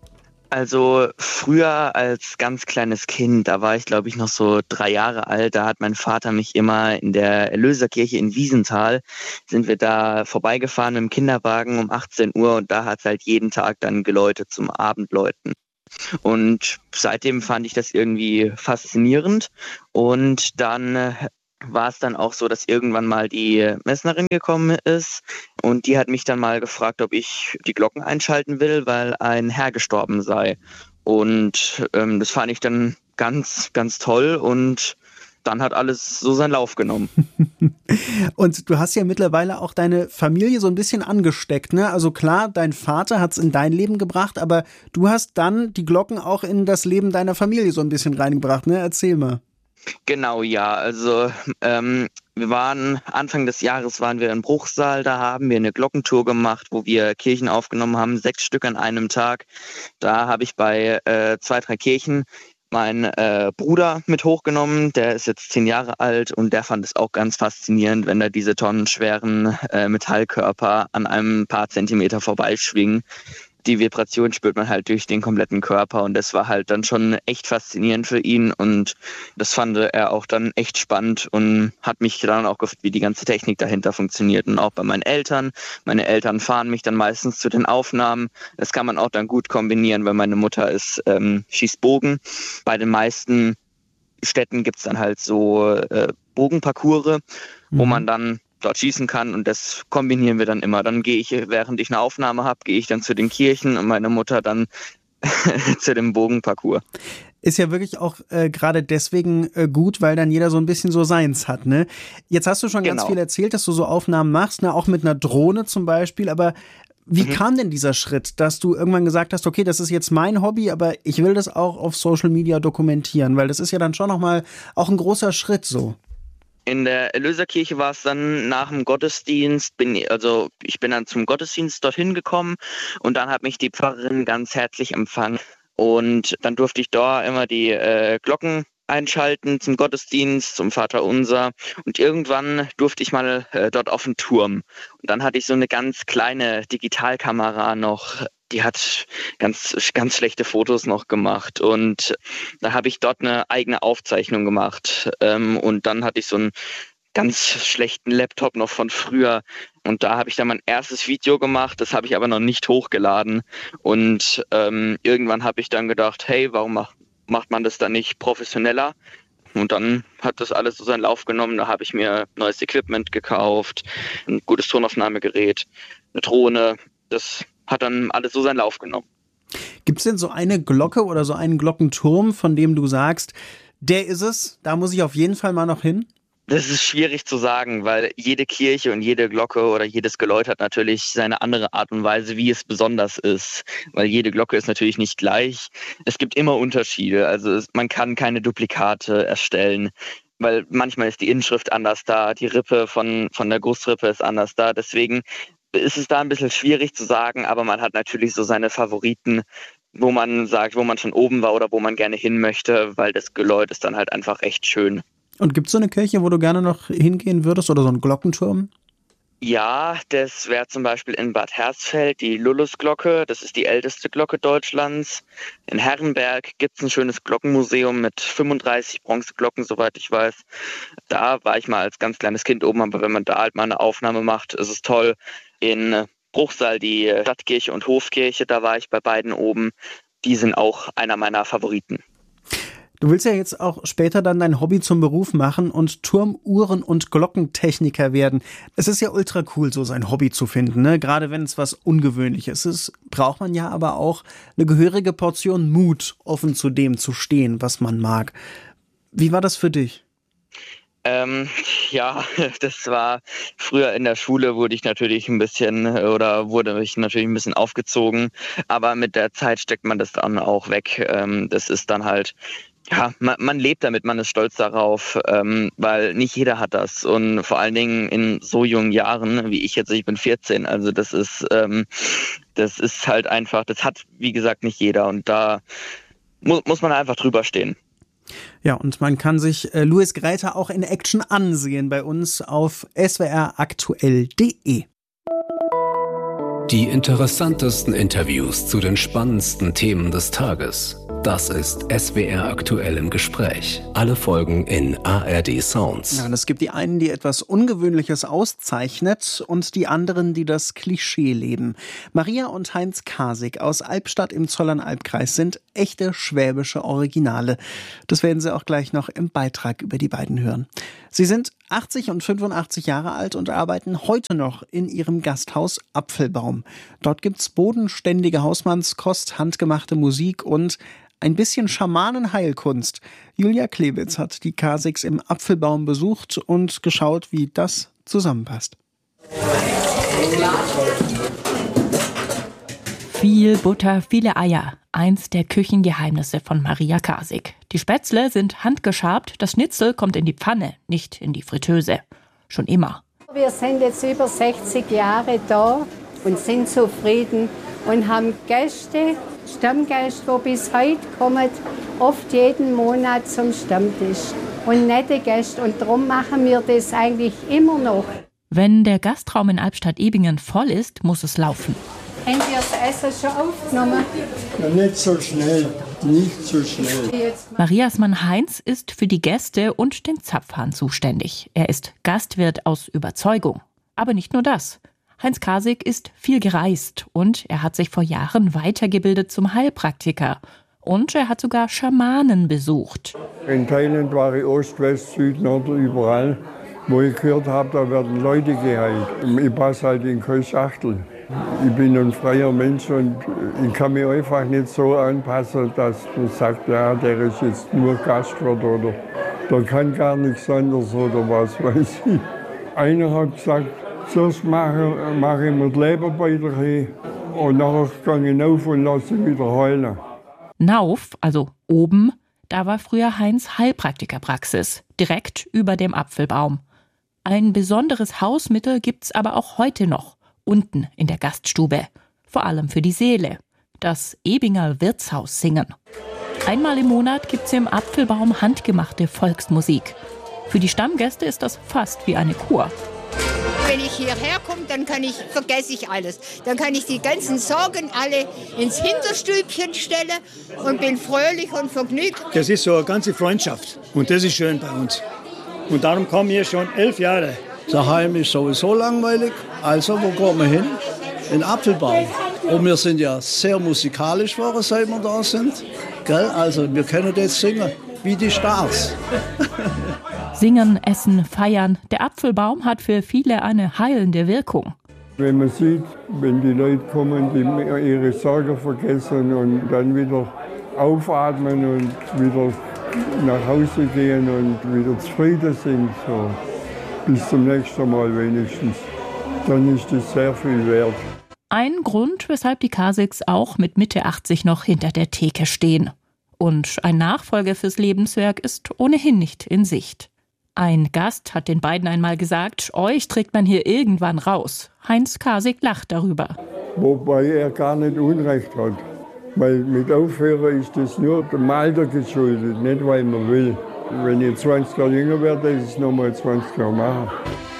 Also früher als ganz kleines Kind, da war ich glaube ich noch so drei Jahre alt, da hat mein Vater mich immer in der Erlöserkirche in Wiesenthal, sind wir da vorbeigefahren mit dem Kinderwagen um achtzehn Uhr und da hat es halt jeden Tag dann geläutet zum Abendläuten. Und seitdem fand ich das irgendwie faszinierend und dann war es dann auch so, dass irgendwann mal die Messnerin gekommen ist und die hat mich dann mal gefragt, ob ich die Glocken einschalten will, weil ein Herr gestorben sei. Und ähm, das fand ich dann ganz, ganz toll und dann hat alles so seinen Lauf genommen. Und du hast ja mittlerweile auch deine Familie so ein bisschen angesteckt, ne? Also klar, dein Vater hat es in dein Leben gebracht, aber du hast dann die Glocken auch in das Leben deiner Familie so ein bisschen reingebracht, ne? Erzähl mal. Genau, ja. Also ähm, wir waren, Anfang des Jahres waren wir in Bruchsal, da haben wir eine Glockentour gemacht, wo wir Kirchen aufgenommen haben, sechs Stück an einem Tag. Da habe ich bei äh, zwei, drei Kirchen meinen äh, Bruder mit hochgenommen, der ist jetzt zehn Jahre alt und der fand es auch ganz faszinierend, wenn da diese tonnenschweren äh, Metallkörper an einem paar Zentimeter vorbeischwingen. Die Vibration spürt man halt durch den kompletten Körper und das war halt dann schon echt faszinierend für ihn und das fand er auch dann echt spannend und hat mich dann auch gefragt, wie die ganze Technik dahinter funktioniert und auch bei meinen Eltern. Meine Eltern fahren mich dann meistens zu den Aufnahmen. Das kann man auch dann gut kombinieren, weil meine Mutter ist ähm, schießt Bogen. Bei den meisten Städten gibt es dann halt so äh, Bogenparcours, mhm. wo man dann dort schießen kann und das kombinieren wir dann immer. Dann gehe ich, während ich eine Aufnahme habe, gehe ich dann zu den Kirchen und meine Mutter dann zu dem Bogenparcours. Ist ja wirklich auch äh, gerade deswegen äh, gut, weil dann jeder so ein bisschen so seins hat, ne? Jetzt hast du schon genau. ganz viel erzählt, dass du so Aufnahmen machst, ne? Auch mit einer Drohne zum Beispiel, aber wie mhm. kam denn dieser Schritt, dass du irgendwann gesagt hast, okay, das ist jetzt mein Hobby, aber ich will das auch auf Social Media dokumentieren, weil das ist ja dann schon nochmal auch ein großer Schritt so. In der Erlöserkirche war es dann nach dem Gottesdienst, bin, also ich bin dann zum Gottesdienst dorthin gekommen und dann hat mich die Pfarrerin ganz herzlich empfangen und dann durfte ich dort immer die äh, Glocken einschalten zum Gottesdienst, zum Vaterunser und irgendwann durfte ich mal äh, dort auf den Turm und dann hatte ich so eine ganz kleine Digitalkamera noch. Die hat ganz, ganz schlechte Fotos noch gemacht und da habe ich dort eine eigene Aufzeichnung gemacht ähm, und dann hatte ich so einen ganz schlechten Laptop noch von früher und da habe ich dann mein erstes Video gemacht, das habe ich aber noch nicht hochgeladen und ähm, irgendwann habe ich dann gedacht, hey, warum macht, macht man das dann nicht professioneller? Und dann hat das alles so seinen Lauf genommen, da habe ich mir neues Equipment gekauft, ein gutes Tonaufnahmegerät, eine Drohne, das hat dann alles so seinen Lauf genommen. Gibt es denn so eine Glocke oder so einen Glockenturm, von dem du sagst, der ist es, da muss ich auf jeden Fall mal noch hin? Das ist schwierig zu sagen, weil jede Kirche und jede Glocke oder jedes Geläut hat natürlich seine andere Art und Weise, wie es besonders ist. Weil jede Glocke ist natürlich nicht gleich. Es gibt immer Unterschiede, also es, man kann keine Duplikate erstellen. Weil manchmal ist die Inschrift anders da, die Rippe von, von der Gussrippe ist anders da. Deswegen ist es da ein bisschen schwierig zu sagen, aber man hat natürlich so seine Favoriten, wo man sagt, wo man schon oben war oder wo man gerne hin möchte, weil das Geläut ist dann halt einfach echt schön. Und gibt es so eine Kirche, wo du gerne noch hingehen würdest oder so einen Glockenturm? Ja, das wäre zum Beispiel in Bad Hersfeld die Lullusglocke. Das ist die älteste Glocke Deutschlands. In Herrenberg gibt es ein schönes Glockenmuseum mit fünfunddreißig Bronzeglocken, soweit ich weiß. Da war ich mal als ganz kleines Kind oben, aber wenn man da halt mal eine Aufnahme macht, ist es toll. In Bruchsal die Stadtkirche und Hofkirche, da war ich bei beiden oben. Die sind auch einer meiner Favoriten. Du willst ja jetzt auch später dann dein Hobby zum Beruf machen und Turm-, Uhren- und Glockentechniker werden. Es ist ja ultra cool, so sein Hobby zu finden, ne? Gerade wenn es was Ungewöhnliches ist, braucht man ja aber auch eine gehörige Portion Mut, offen zu dem zu stehen, was man mag. Wie war das für dich? Ähm, ja, das war früher in der Schule wurde ich natürlich ein bisschen oder wurde ich natürlich ein bisschen aufgezogen, aber mit der Zeit steckt man das dann auch weg. Ähm, das ist dann halt, ja, man, man lebt damit, man ist stolz darauf, ähm, weil nicht jeder hat das und vor allen Dingen in so jungen Jahren, wie ich jetzt, ich bin vierzehn, also das ist, ähm, das ist halt einfach, das hat wie gesagt nicht jeder und da mu- muss man einfach drüber stehen. Ja, und man kann sich äh, Louis Greiter auch in Action ansehen bei uns auf s w r aktuell punkt d e. Die interessantesten Interviews zu den spannendsten Themen des Tages. Das ist S W R aktuell im Gespräch. Alle Folgen in A R D Sounds. Ja, und es gibt die einen, die etwas Ungewöhnliches auszeichnet und die anderen, die das Klischee leben. Maria und Heinz Kasig aus Albstadt im Zollernalbkreis sind echte schwäbische Originale. Das werden Sie auch gleich noch im Beitrag über die beiden hören. Sie sind achtzig und fünfundachtzig Jahre alt und arbeiten heute noch in ihrem Gasthaus Apfelbaum. Dort gibt's bodenständige Hausmannskost, handgemachte Musik und ein bisschen Schamanenheilkunst. Julia Klebitz hat die Kasigs im Apfelbaum besucht und geschaut, wie das zusammenpasst. Viel Butter, viele Eier. Eins der Küchengeheimnisse von Maria Kasig. Die Spätzle sind handgeschabt, das Schnitzel kommt in die Pfanne, nicht in die Fritteuse. Schon immer. Wir sind jetzt über sechzig Jahre da und sind zufrieden und haben Gäste, Stammgäste, die bis heute kommen, oft jeden Monat zum Stammtisch. Und nette Gäste. Und darum machen wir das eigentlich immer noch. Wenn der Gastraum in Albstadt-Ebingen voll ist, muss es laufen. Haben Sie das Essen schon aufgenommen? Ja, nicht so schnell, nicht so schnell. Marias Mann Heinz ist für die Gäste und den Zapfhahn zuständig. Er ist Gastwirt aus Überzeugung. Aber nicht nur das. Heinz Kasig ist viel gereist und er hat sich vor Jahren weitergebildet zum Heilpraktiker. Und er hat sogar Schamanen besucht. In Thailand war ich Ost, West, Süd, Nord, überall. Wo ich gehört habe, da werden Leute geheilt. Ich passe halt in keine Schachtel. Ich bin ein freier Mensch und ich kann mich einfach nicht so anpassen, dass man sagt, ja, der ist jetzt nur Gastwirt oder der kann gar nichts anderes oder was weiß ich. Einer hat gesagt, zuerst mache, mache ich mir die Leber bei dir hin und nachher gehe ich rauf und lasse sie wieder heulen. Nauf, also oben, da war früher Heinz Heilpraktikerpraxis, direkt über dem Apfelbaum. Ein besonderes Hausmittel gibt's aber auch heute noch. Unten in der Gaststube. Vor allem für die Seele. Das Ebinger Wirtshaus singen. Einmal im Monat gibt's im Apfelbaum handgemachte Volksmusik. Für die Stammgäste ist das fast wie eine Kur. Wenn ich hierher komme, dann kann ich, vergesse ich alles. Dann kann ich die ganzen Sorgen alle ins Hinterstübchen stellen und bin fröhlich und vergnügt. Das ist so eine ganze Freundschaft und das ist schön bei uns. Und darum kommen wir schon elf Jahre. Daheim ist sowieso langweilig, also wo gehen wir hin? In Apfelbaum. Und wir sind ja sehr musikalisch geworden, seit wir da sind. Gell? Also wir können jetzt singen wie die Stars. Singen, essen, feiern. Der Apfelbaum hat für viele eine heilende Wirkung. Wenn man sieht, wenn die Leute kommen, die ihre Sorgen vergessen und dann wieder aufatmen und wieder nach Hause gehen und wieder zufrieden sind, so. Bis zum nächsten Mal wenigstens. Dann ist das sehr viel wert. Ein Grund, weshalb die Kasigs auch mit Mitte achtzig noch hinter der Theke stehen. Und ein Nachfolger fürs Lebenswerk ist ohnehin nicht in Sicht. Ein Gast hat den beiden einmal gesagt, euch trägt man hier irgendwann raus. Heinz Kasig lacht darüber. Wobei er gar nicht Unrecht hat. Weil mit Aufhören ist das nur dem Alter geschuldet, nicht weil man will. Wenn ich zwanzig Jahre jünger werde, ist es nochmal zwanzig Jahre machen.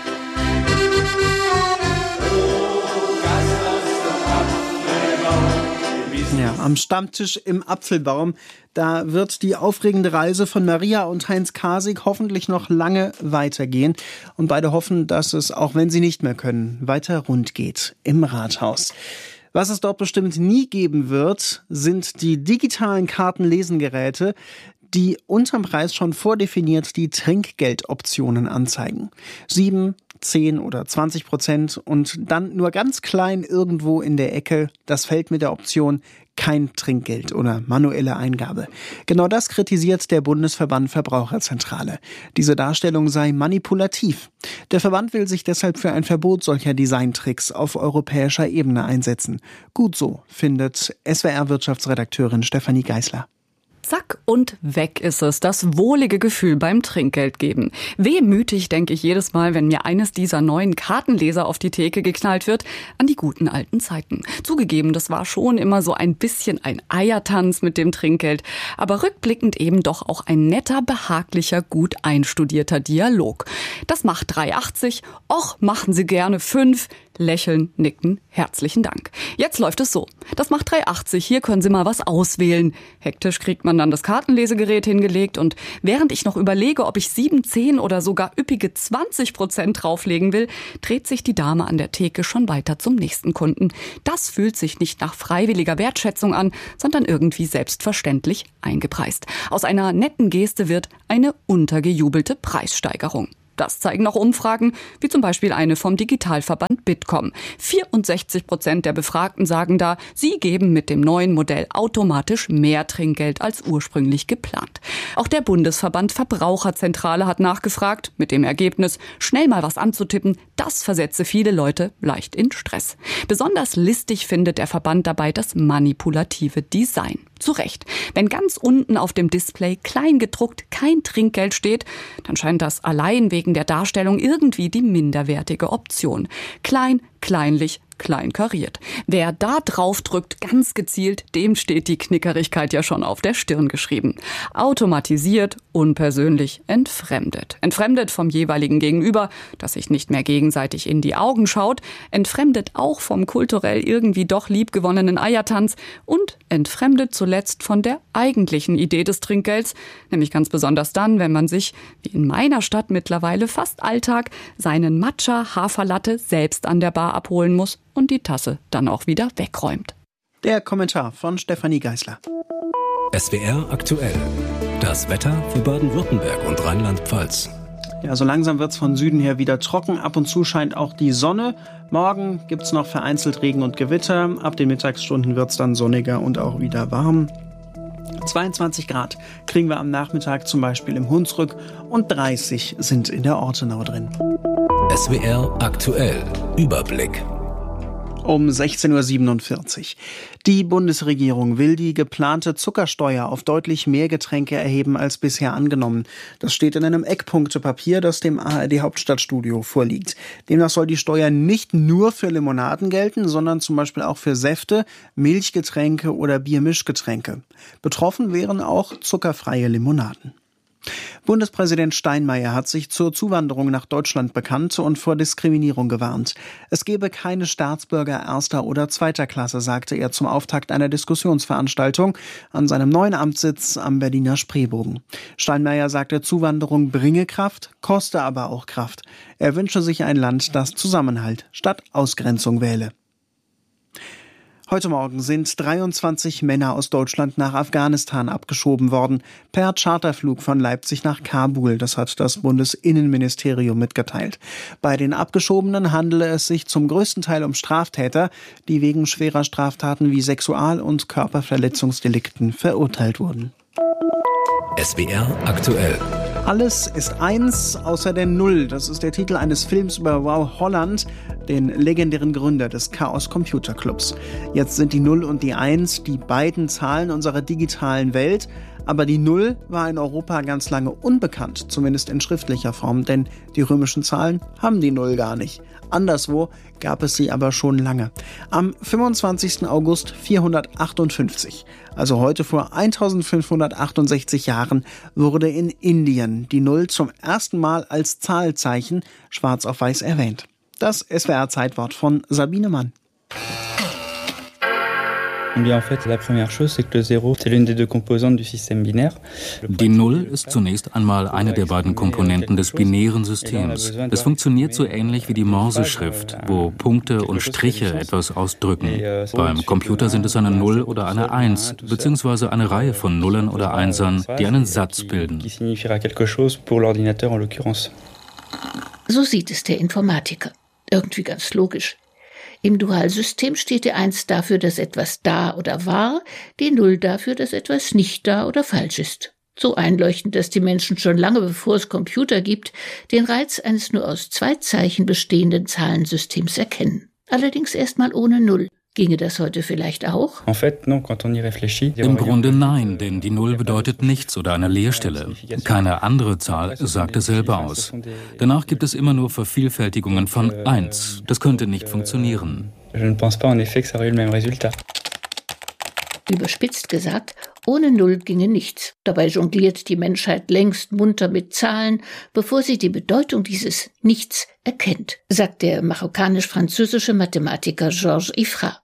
Ja, am Stammtisch im Apfelbaum, da wird die aufregende Reise von Maria und Heinz Kasig hoffentlich noch lange weitergehen. Und beide hoffen, dass es, auch wenn sie nicht mehr können, weiter rund geht im Rathaus. Was es dort bestimmt nie geben wird, sind die digitalen Kartenlesengeräte, die unterm Preis schon vordefiniert die Trinkgeldoptionen anzeigen. Sieben, zehn oder zwanzig Prozent und dann nur ganz klein irgendwo in der Ecke das Feld mit der Option kein Trinkgeld oder manuelle Eingabe. Genau das kritisiert der Bundesverband Verbraucherzentrale. Diese Darstellung sei manipulativ. Der Verband will sich deshalb für ein Verbot solcher Designtricks auf europäischer Ebene einsetzen. Gut so, findet S W R-Wirtschaftsredakteurin Stefanie Geisler. Zack und weg ist es, das wohlige Gefühl beim Trinkgeld geben. Wehmütig denke ich jedes Mal, wenn mir eines dieser neuen Kartenleser auf die Theke geknallt wird, an die guten alten Zeiten. Zugegeben, das war schon immer so ein bisschen ein Eiertanz mit dem Trinkgeld, aber rückblickend eben doch auch ein netter, behaglicher, gut einstudierter Dialog. Das macht drei achtzig, och, machen Sie gerne fünf, lächeln, nicken, herzlichen Dank. Jetzt läuft es so. Das macht drei achtzig, hier können Sie mal was auswählen. Hektisch kriegt man dann das Kartenlesegerät hingelegt und während ich noch überlege, ob ich sieben, zehn oder sogar üppige zwanzig Prozent drauflegen will, dreht sich die Dame an der Theke schon weiter zum nächsten Kunden. Das fühlt sich nicht nach freiwilliger Wertschätzung an, sondern irgendwie selbstverständlich eingepreist. Aus einer netten Geste wird eine untergejubelte Preissteigerung. Das zeigen auch Umfragen, wie zum Beispiel eine vom Digitalverband Bitkom. vierundsechzig Prozent der Befragten sagen da, sie geben mit dem neuen Modell automatisch mehr Trinkgeld als ursprünglich geplant. Auch der Bundesverband Verbraucherzentrale hat nachgefragt, mit dem Ergebnis, schnell mal was anzutippen, das versetze viele Leute leicht in Stress. Besonders listig findet der Verband dabei das manipulative Design. Zu Recht. Wenn ganz unten auf dem Display klein gedruckt kein Trinkgeld steht, dann scheint das allein wegen der Darstellung irgendwie die minderwertige Option. Klein, kleinlich, kleinkariert. Wer da drauf drückt, ganz gezielt, dem steht die Knickerigkeit ja schon auf der Stirn geschrieben. Automatisiert, unpersönlich, entfremdet. Entfremdet vom jeweiligen Gegenüber, das sich nicht mehr gegenseitig in die Augen schaut, entfremdet auch vom kulturell irgendwie doch liebgewonnenen Eiertanz und entfremdet zuletzt von der eigentlichen Idee des Trinkgelds, nämlich ganz besonders dann, wenn man sich, wie in meiner Stadt mittlerweile fast Alltag, seinen Matcha-Haferlatte selbst an der Bar abholen muss und die Tasse dann auch wieder wegräumt. Der Kommentar von Stefanie Geisler. S W R aktuell. Das Wetter für Baden-Württemberg und Rheinland-Pfalz. Ja, so langsam wird's von Süden her wieder trocken. Ab und zu scheint auch die Sonne. Morgen gibt's noch vereinzelt Regen und Gewitter. Ab den Mittagsstunden wird's dann sonniger und auch wieder warm. zweiundzwanzig Grad kriegen wir am Nachmittag zum Beispiel im Hunsrück und dreißig sind in der Ortenau drin. S W R aktuell. Überblick. Um sechzehn Uhr siebenundvierzig. Die Bundesregierung will die geplante Zuckersteuer auf deutlich mehr Getränke erheben als bisher angenommen. Das steht in einem Eckpunktepapier, das dem A R D-Hauptstadtstudio vorliegt. Demnach soll die Steuer nicht nur für Limonaden gelten, sondern zum Beispiel auch für Säfte, Milchgetränke oder Biermischgetränke. Betroffen wären auch zuckerfreie Limonaden. Bundespräsident Steinmeier hat sich zur Zuwanderung nach Deutschland bekannt und vor Diskriminierung gewarnt. Es gebe keine Staatsbürger erster oder zweiter Klasse, sagte er zum Auftakt einer Diskussionsveranstaltung an seinem neuen Amtssitz am Berliner Spreebogen. Steinmeier sagte, Zuwanderung bringe Kraft, koste aber auch Kraft. Er wünsche sich ein Land, das Zusammenhalt statt Ausgrenzung wähle. Heute Morgen sind dreiundzwanzig Männer aus Deutschland nach Afghanistan abgeschoben worden, per Charterflug von Leipzig nach Kabul, das hat das Bundesinnenministerium mitgeteilt. Bei den Abgeschobenen handele es sich zum größten Teil um Straftäter, die wegen schwerer Straftaten wie Sexual- und Körperverletzungsdelikten verurteilt wurden. S W R aktuell. Alles ist eins außer der Null. Das ist der Titel eines Films über Wow Holland, den legendären Gründer des Chaos Computer Clubs. Jetzt sind die Null und die Eins die beiden Zahlen unserer digitalen Welt. Aber die Null war in Europa ganz lange unbekannt, zumindest in schriftlicher Form, denn die römischen Zahlen haben die Null gar nicht. Anderswo gab es sie aber schon lange. Am fünfundzwanzigsten August vierhundertachtundfünfzig, also heute vor eintausendfünfhundertachtundsechzig Jahren, wurde in Indien die Null zum ersten Mal als Zahlzeichen schwarz auf weiß erwähnt. Das S W R-Zeitwort von Sabine Mann. Die Null ist zunächst einmal eine der beiden Komponenten des binären Systems. Es funktioniert so ähnlich wie die Morseschrift, wo Punkte und Striche etwas ausdrücken. Beim Computer sind es eine Null oder eine Eins, beziehungsweise eine Reihe von Nullen oder Einsern, die einen Satz bilden. So sieht es der Informatiker. Irgendwie ganz logisch. Im Dualsystem steht die Eins dafür, dass etwas da oder war, die Null dafür, dass etwas nicht da oder falsch ist. So einleuchtend, dass die Menschen schon lange bevor es Computer gibt, den Reiz eines nur aus zwei Zeichen bestehenden Zahlensystems erkennen. Allerdings erstmal ohne Null. Ginge das heute vielleicht auch? Im Grunde nein, denn die Null bedeutet nichts oder eine Leerstelle. Keine andere Zahl sagt dasselbe aus. Danach gibt es immer nur Vervielfältigungen von eins. Das könnte nicht funktionieren. Überspitzt gesagt, Ohne Null ginge nichts. Dabei jongliert die Menschheit längst munter mit Zahlen, bevor sie die Bedeutung dieses Nichts erkennt, sagt der marokkanisch-französische Mathematiker Georges Ifra.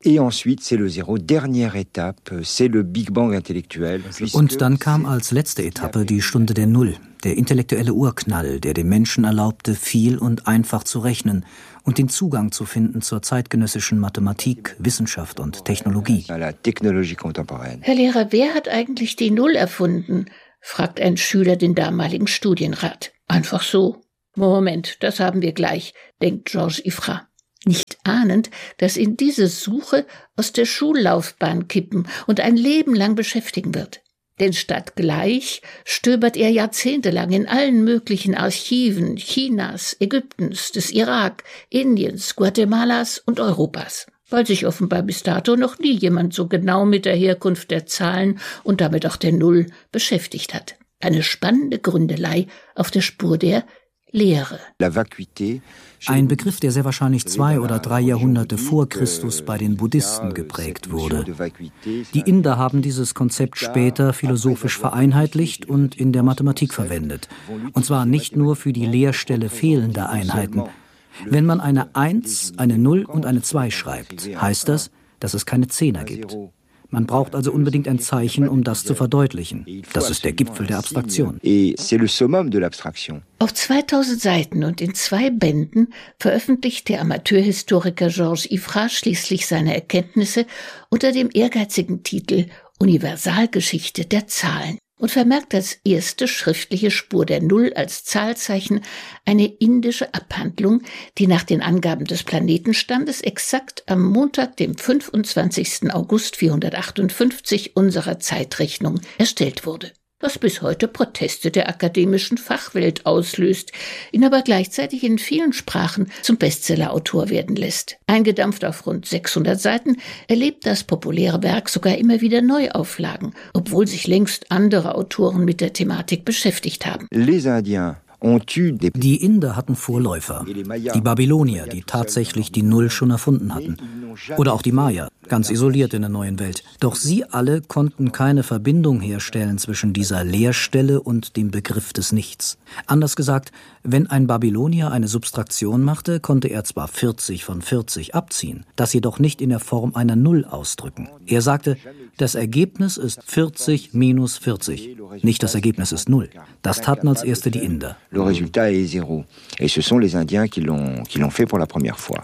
Und dann kam als letzte Etappe die Stunde der Null, der intellektuelle Urknall, der dem Menschen erlaubte, viel und einfach zu rechnen und den Zugang zu finden zur zeitgenössischen Mathematik, Wissenschaft und Technologie. Herr Lehrer, wer hat eigentlich die Null erfunden? Fragt ein Schüler den damaligen Studienrat. Einfach so. Moment, das haben wir gleich, denkt Georges Ifra. Nicht ahnend, dass ihn diese Suche aus der Schullaufbahn kippen und ein Leben lang beschäftigen wird. Denn statt gleich stöbert er jahrzehntelang in allen möglichen Archiven Chinas, Ägyptens, des Irak, Indiens, Guatemalas und Europas, weil sich offenbar bis dato noch nie jemand so genau mit der Herkunft der Zahlen und damit auch der Null beschäftigt hat. Eine spannende Gründelei auf der Spur der Lehre. Ein Begriff, der sehr wahrscheinlich zwei oder drei Jahrhunderte vor Christus bei den Buddhisten geprägt wurde. Die Inder haben dieses Konzept später philosophisch vereinheitlicht und in der Mathematik verwendet. Und zwar nicht nur für die Leerstelle fehlender Einheiten. Wenn man eine eins, eine null und eine zwei schreibt, heißt das, dass es keine Zehner gibt. Man braucht also unbedingt ein Zeichen, um das zu verdeutlichen. Das ist der Gipfel der Abstraktion. Auf zweitausend Seiten und in zwei Bänden veröffentlicht der Amateurhistoriker Georges Ifra schließlich seine Erkenntnisse unter dem ehrgeizigen Titel Universalgeschichte der Zahlen und vermerkt als erste schriftliche Spur der Null als Zahlzeichen eine indische Abhandlung, die nach den Angaben des Planetenstandes exakt am Montag, dem fünfundzwanzigsten August vierhundertachtundfünfzig unserer Zeitrechnung erstellt wurde, was bis heute Proteste der akademischen Fachwelt auslöst, ihn aber gleichzeitig in vielen Sprachen zum Bestsellerautor werden lässt. Eingedampft auf rund sechshundert Seiten erlebt das populäre Werk sogar immer wieder Neuauflagen, obwohl sich längst andere Autoren mit der Thematik beschäftigt haben. Die Inder hatten Vorläufer, die Babylonier, die tatsächlich die Null schon erfunden hatten. Oder auch die Maya, ganz isoliert in der neuen Welt. Doch sie alle konnten keine Verbindung herstellen zwischen dieser Leerstelle und dem Begriff des Nichts. Anders gesagt, wenn ein Babylonier eine Subtraktion machte, konnte er zwar vierzig von vierzig abziehen, das jedoch nicht in der Form einer Null ausdrücken. Er sagte, das Ergebnis ist vierzig minus vierzig, nicht das Ergebnis ist Null. Das taten als erste die Inder. Le résultat est zéro. Et ce sont les Indiens qui l'ont, qui l'ont fait pour la première fois.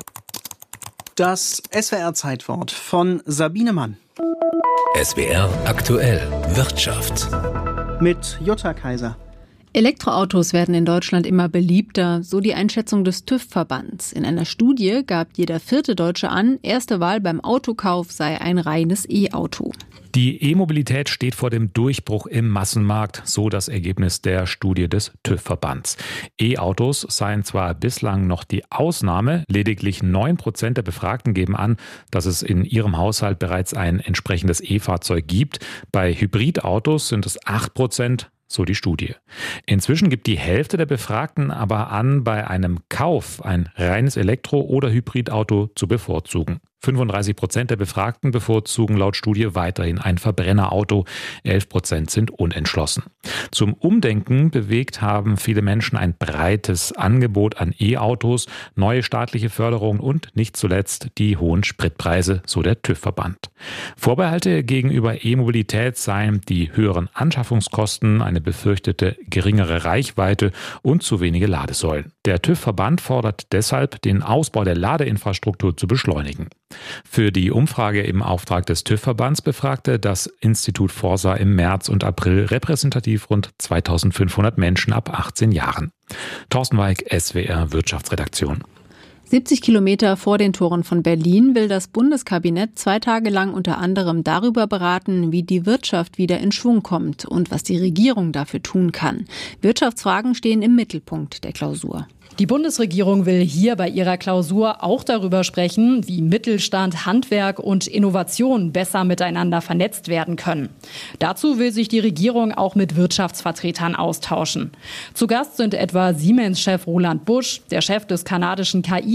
Das S W R-Zeitwort von Sabine Mann. S W R aktuell Wirtschaft. Mit Jutta Kaiser. Elektroautos werden in Deutschland immer beliebter, so die Einschätzung des TÜV-Verbands. In einer Studie gab jeder vierte Deutsche an, erste Wahl beim Autokauf sei ein reines E-Auto. Die E-Mobilität steht vor dem Durchbruch im Massenmarkt, so das Ergebnis der Studie des TÜV-Verbands. E-Autos seien zwar bislang noch die Ausnahme, lediglich neun Prozent der Befragten geben an, dass es in ihrem Haushalt bereits ein entsprechendes E-Fahrzeug gibt. Bei Hybridautos sind es acht Prozent. So die Studie. Inzwischen gibt die Hälfte der Befragten aber an, bei einem Kauf ein reines Elektro- oder Hybridauto zu bevorzugen. fünfunddreißig Prozent der Befragten bevorzugen laut Studie weiterhin ein Verbrennerauto, elf Prozent sind unentschlossen. Zum Umdenken bewegt haben viele Menschen ein breites Angebot an E-Autos, neue staatliche Förderungen und nicht zuletzt die hohen Spritpreise, so der TÜV-Verband. Vorbehalte gegenüber E-Mobilität seien die höheren Anschaffungskosten, eine befürchtete geringere Reichweite und zu wenige Ladesäulen. Der TÜV-Verband fordert deshalb, den Ausbau der Ladeinfrastruktur zu beschleunigen. Für die Umfrage im Auftrag des TÜV-Verbands befragte das Institut Forsa im März und April repräsentativ rund zweitausendfünfhundert Menschen ab achtzehn Jahren. Thorsten Weig, S W R Wirtschaftsredaktion. siebzig Kilometer vor den Toren von Berlin will das Bundeskabinett zwei Tage lang unter anderem darüber beraten, wie die Wirtschaft wieder in Schwung kommt und was die Regierung dafür tun kann. Wirtschaftsfragen stehen im Mittelpunkt der Klausur. Die Bundesregierung will hier bei ihrer Klausur auch darüber sprechen, wie Mittelstand, Handwerk und Innovation besser miteinander vernetzt werden können. Dazu will sich die Regierung auch mit Wirtschaftsvertretern austauschen. Zu Gast sind etwa Siemens-Chef Roland Busch, der Chef des kanadischen K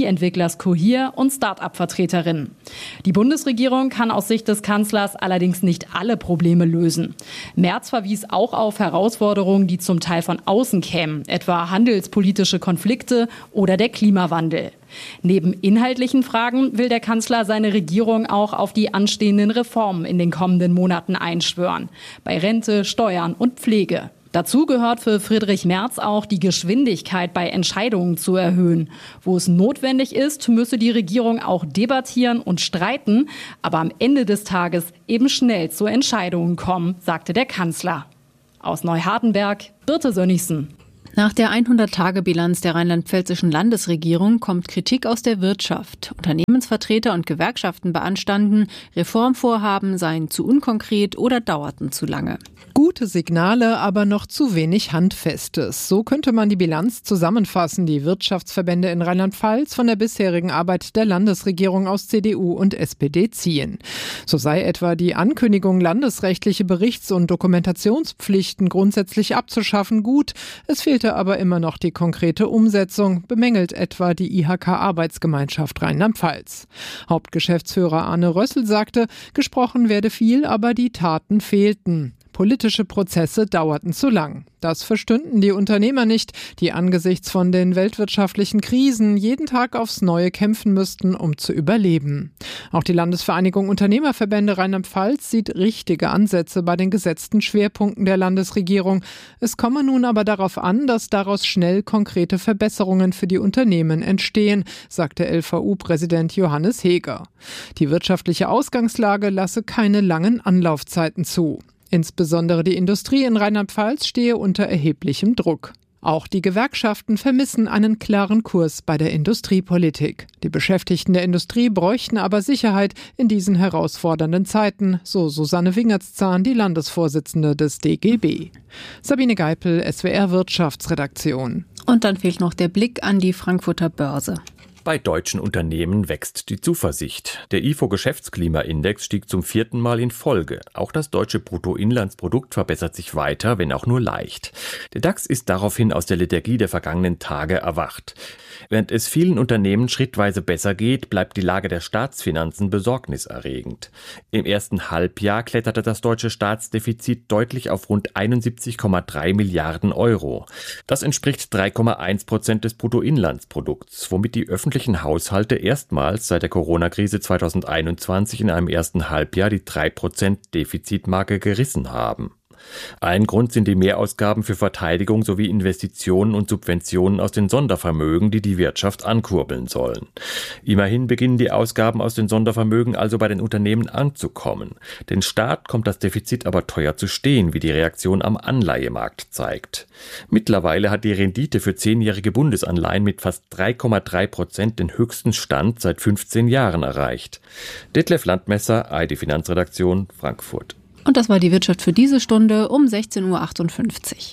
Technologieentwicklers Cohere und Start-up-Vertreterinnen. Die Bundesregierung kann aus Sicht des Kanzlers allerdings nicht alle Probleme lösen. Merz verwies auch auf Herausforderungen, die zum Teil von außen kämen, etwa handelspolitische Konflikte oder der Klimawandel. Neben inhaltlichen Fragen will der Kanzler seine Regierung auch auf die anstehenden Reformen in den kommenden Monaten einschwören. Bei Rente, Steuern und Pflege. Dazu gehört für Friedrich Merz auch, die Geschwindigkeit bei Entscheidungen zu erhöhen. Wo es notwendig ist, müsse die Regierung auch debattieren und streiten, aber am Ende des Tages eben schnell zu Entscheidungen kommen, sagte der Kanzler. Aus Neuhardenberg, Birte Sönnigsen. Nach der hundert-Tage-Bilanz der rheinland-pfälzischen Landesregierung kommt Kritik aus der Wirtschaft. Unternehmensvertreter und Gewerkschaften beanstanden, Reformvorhaben seien zu unkonkret oder dauerten zu lange. Gute Signale, aber noch zu wenig Handfestes. So könnte man die Bilanz zusammenfassen, die Wirtschaftsverbände in Rheinland-Pfalz von der bisherigen Arbeit der Landesregierung aus C D U und S P D ziehen. So sei etwa die Ankündigung, landesrechtliche Berichts- und Dokumentationspflichten grundsätzlich abzuschaffen, gut. Es fehlte aber immer noch die konkrete Umsetzung, bemängelt etwa die I H K-Arbeitsgemeinschaft Rheinland-Pfalz. Hauptgeschäftsführer Arne Rössel sagte, gesprochen werde viel, aber die Taten fehlten. Politische Prozesse dauerten zu lang. Das verstünden die Unternehmer nicht, die angesichts von den weltwirtschaftlichen Krisen jeden Tag aufs Neue kämpfen müssten, um zu überleben. Auch die Landesvereinigung Unternehmerverbände Rheinland-Pfalz sieht richtige Ansätze bei den gesetzten Schwerpunkten der Landesregierung. Es komme nun aber darauf an, dass daraus schnell konkrete Verbesserungen für die Unternehmen entstehen, sagte L V U-Präsident Johannes Heger. Die wirtschaftliche Ausgangslage lasse keine langen Anlaufzeiten zu. Insbesondere die Industrie in Rheinland-Pfalz stehe unter erheblichem Druck. Auch die Gewerkschaften vermissen einen klaren Kurs bei der Industriepolitik. Die Beschäftigten der Industrie bräuchten aber Sicherheit in diesen herausfordernden Zeiten, so Susanne Wingertszahn, die Landesvorsitzende des D G B. Sabine Geipel, S W R Wirtschaftsredaktion. Und dann fehlt noch der Blick an die Frankfurter Börse. Bei deutschen Unternehmen wächst die Zuversicht. Der I F O-Geschäftsklimaindex stieg zum vierten Mal in Folge. Auch das deutsche Bruttoinlandsprodukt verbessert sich weiter, wenn auch nur leicht. Der DAX ist daraufhin aus der Lethargie der vergangenen Tage erwacht. Während es vielen Unternehmen schrittweise besser geht, bleibt die Lage der Staatsfinanzen besorgniserregend. Im ersten Halbjahr kletterte das deutsche Staatsdefizit deutlich auf rund einundsiebzig Komma drei Milliarden Euro. Das entspricht drei Komma eins Prozent des Bruttoinlandsprodukts, womit die öffentlichen Haushalte erstmals seit der Corona-Krise zweitausendeinundzwanzig in einem ersten Halbjahr die drei Prozent Defizitmarke gerissen haben. Ein Grund sind die Mehrausgaben für Verteidigung sowie Investitionen und Subventionen aus den Sondervermögen, die die Wirtschaft ankurbeln sollen. Immerhin beginnen die Ausgaben aus den Sondervermögen also bei den Unternehmen anzukommen. Den Staat kommt das Defizit aber teuer zu stehen, wie die Reaktion am Anleihemarkt zeigt. Mittlerweile hat die Rendite für zehnjährige Bundesanleihen mit fast drei Komma drei Prozent den höchsten Stand seit fünfzehn Jahren erreicht. Detlef Landmesser, A R D Finanzredaktion, Frankfurt. Und das war die Wirtschaft für diese Stunde um sechzehn Uhr achtundfünfzig.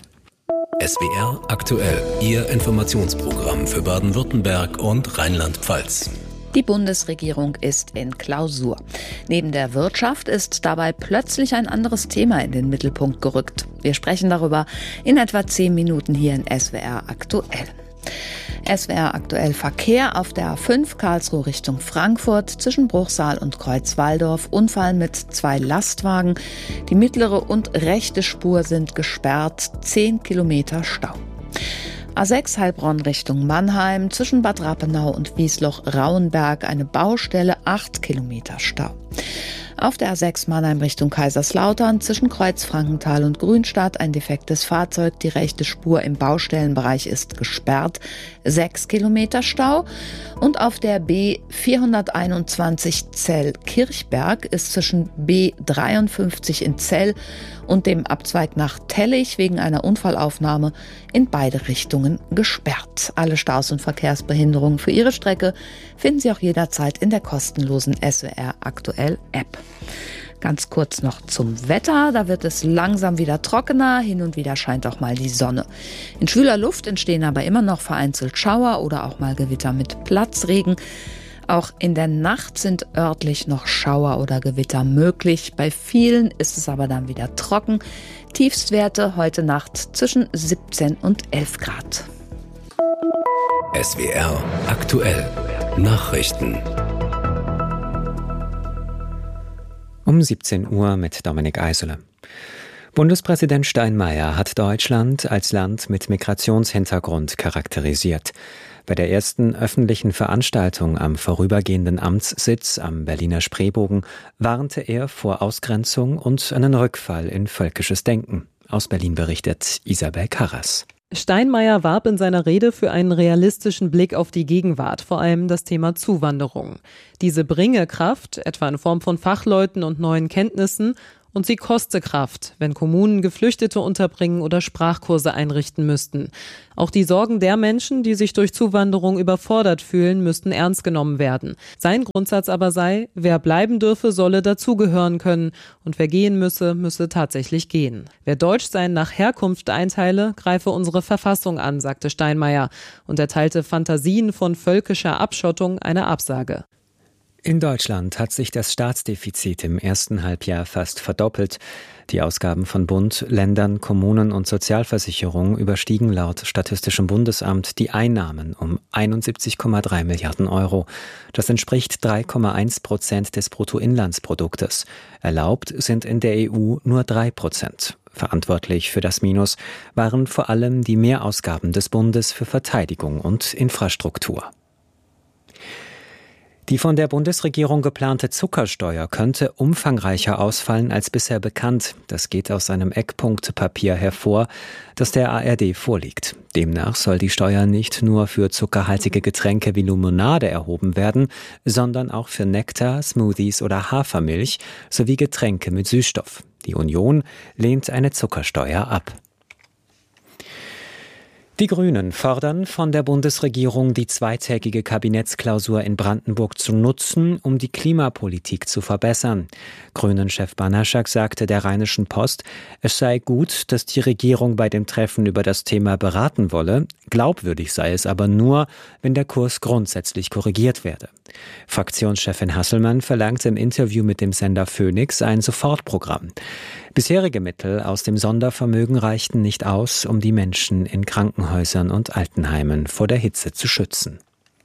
S W R aktuell, Ihr Informationsprogramm für Baden-Württemberg und Rheinland-Pfalz. Die Bundesregierung ist in Klausur. Neben der Wirtschaft ist dabei plötzlich ein anderes Thema in den Mittelpunkt gerückt. Wir sprechen darüber in etwa zehn Minuten hier in S W R aktuell. S W R aktuell Verkehr auf der A fünf Karlsruhe Richtung Frankfurt zwischen Bruchsal und Kreuzwaldorf. Unfall mit zwei Lastwagen. Die mittlere und rechte Spur sind gesperrt. zehn Kilometer Stau. A sechs Heilbronn Richtung Mannheim zwischen Bad Rappenau und Wiesloch-Rauenberg eine Baustelle. acht Kilometer Stau. Auf der A sechs Mannheim Richtung Kaiserslautern zwischen Kreuz-Frankenthal und Grünstadt ein defektes Fahrzeug. Die rechte Spur im Baustellenbereich ist gesperrt. sechs Kilometer Stau. Und auf der B vierhunderteinundzwanzig Zell-Kirchberg ist zwischen B dreiundfünfzig in Zell und dem Abzweig nach Tellich wegen einer Unfallaufnahme in beide Richtungen gesperrt. Alle Staus und Verkehrsbehinderungen für Ihre Strecke finden Sie auch jederzeit in der kostenlosen S W R aktuell App. Ganz kurz noch zum Wetter. Da wird es langsam wieder trockener. Hin und wieder scheint auch mal die Sonne. In schwüler Luft entstehen aber immer noch vereinzelt Schauer oder auch mal Gewitter mit Platzregen. Auch in der Nacht sind örtlich noch Schauer oder Gewitter möglich. Bei vielen ist es aber dann wieder trocken. Tiefstwerte heute Nacht zwischen siebzehn und elf Grad. S W R aktuell. Nachrichten. Um siebzehn Uhr mit Dominik Eisele. Bundespräsident Steinmeier hat Deutschland als Land mit Migrationshintergrund charakterisiert. Bei der ersten öffentlichen Veranstaltung am vorübergehenden Amtssitz am Berliner Spreebogen warnte er vor Ausgrenzung und einen Rückfall in völkisches Denken. Aus Berlin berichtet Isabel Karras. Steinmeier warb in seiner Rede für einen realistischen Blick auf die Gegenwart, vor allem das Thema Zuwanderung. Diese bringe Kraft, etwa in Form von Fachleuten und neuen Kenntnissen, und sie koste Kraft, wenn Kommunen Geflüchtete unterbringen oder Sprachkurse einrichten müssten. Auch die Sorgen der Menschen, die sich durch Zuwanderung überfordert fühlen, müssten ernst genommen werden. Sein Grundsatz aber sei, wer bleiben dürfe, solle dazugehören können und wer gehen müsse, müsse tatsächlich gehen. Wer Deutschsein nach Herkunft einteile, greife unsere Verfassung an, sagte Steinmeier und erteilte Fantasien von völkischer Abschottung eine Absage. In Deutschland hat sich das Staatsdefizit im ersten Halbjahr fast verdoppelt. Die Ausgaben von Bund, Ländern, Kommunen und Sozialversicherung überstiegen laut Statistischem Bundesamt die Einnahmen um einundsiebzig Komma drei Milliarden Euro. Das entspricht drei Komma eins Prozent des Bruttoinlandsproduktes. Erlaubt sind in der E U nur drei Prozent. Verantwortlich für das Minus waren vor allem die Mehrausgaben des Bundes für Verteidigung und Infrastruktur. Die von der Bundesregierung geplante Zuckersteuer könnte umfangreicher ausfallen als bisher bekannt. Das geht aus einem Eckpunktepapier hervor, das der A R D vorliegt. Demnach soll die Steuer nicht nur für zuckerhaltige Getränke wie Limonade erhoben werden, sondern auch für Nektar, Smoothies oder Hafermilch sowie Getränke mit Süßstoff. Die Union lehnt eine Zuckersteuer ab. Die Grünen fordern von der Bundesregierung, die zweitägige Kabinettsklausur in Brandenburg zu nutzen, um die Klimapolitik zu verbessern. Grünen-Chef Banaschak sagte der Rheinischen Post, es sei gut, dass die Regierung bei dem Treffen über das Thema beraten wolle. Glaubwürdig sei es aber nur, wenn der Kurs grundsätzlich korrigiert werde. Fraktionschefin Hasselmann verlangte im Interview mit dem Sender Phoenix ein Sofortprogramm. Bisherige Mittel aus dem Sondervermögen reichten nicht aus, um die Menschen in Krankenhäusern und Altenheimen vor der Hitze zu schützen.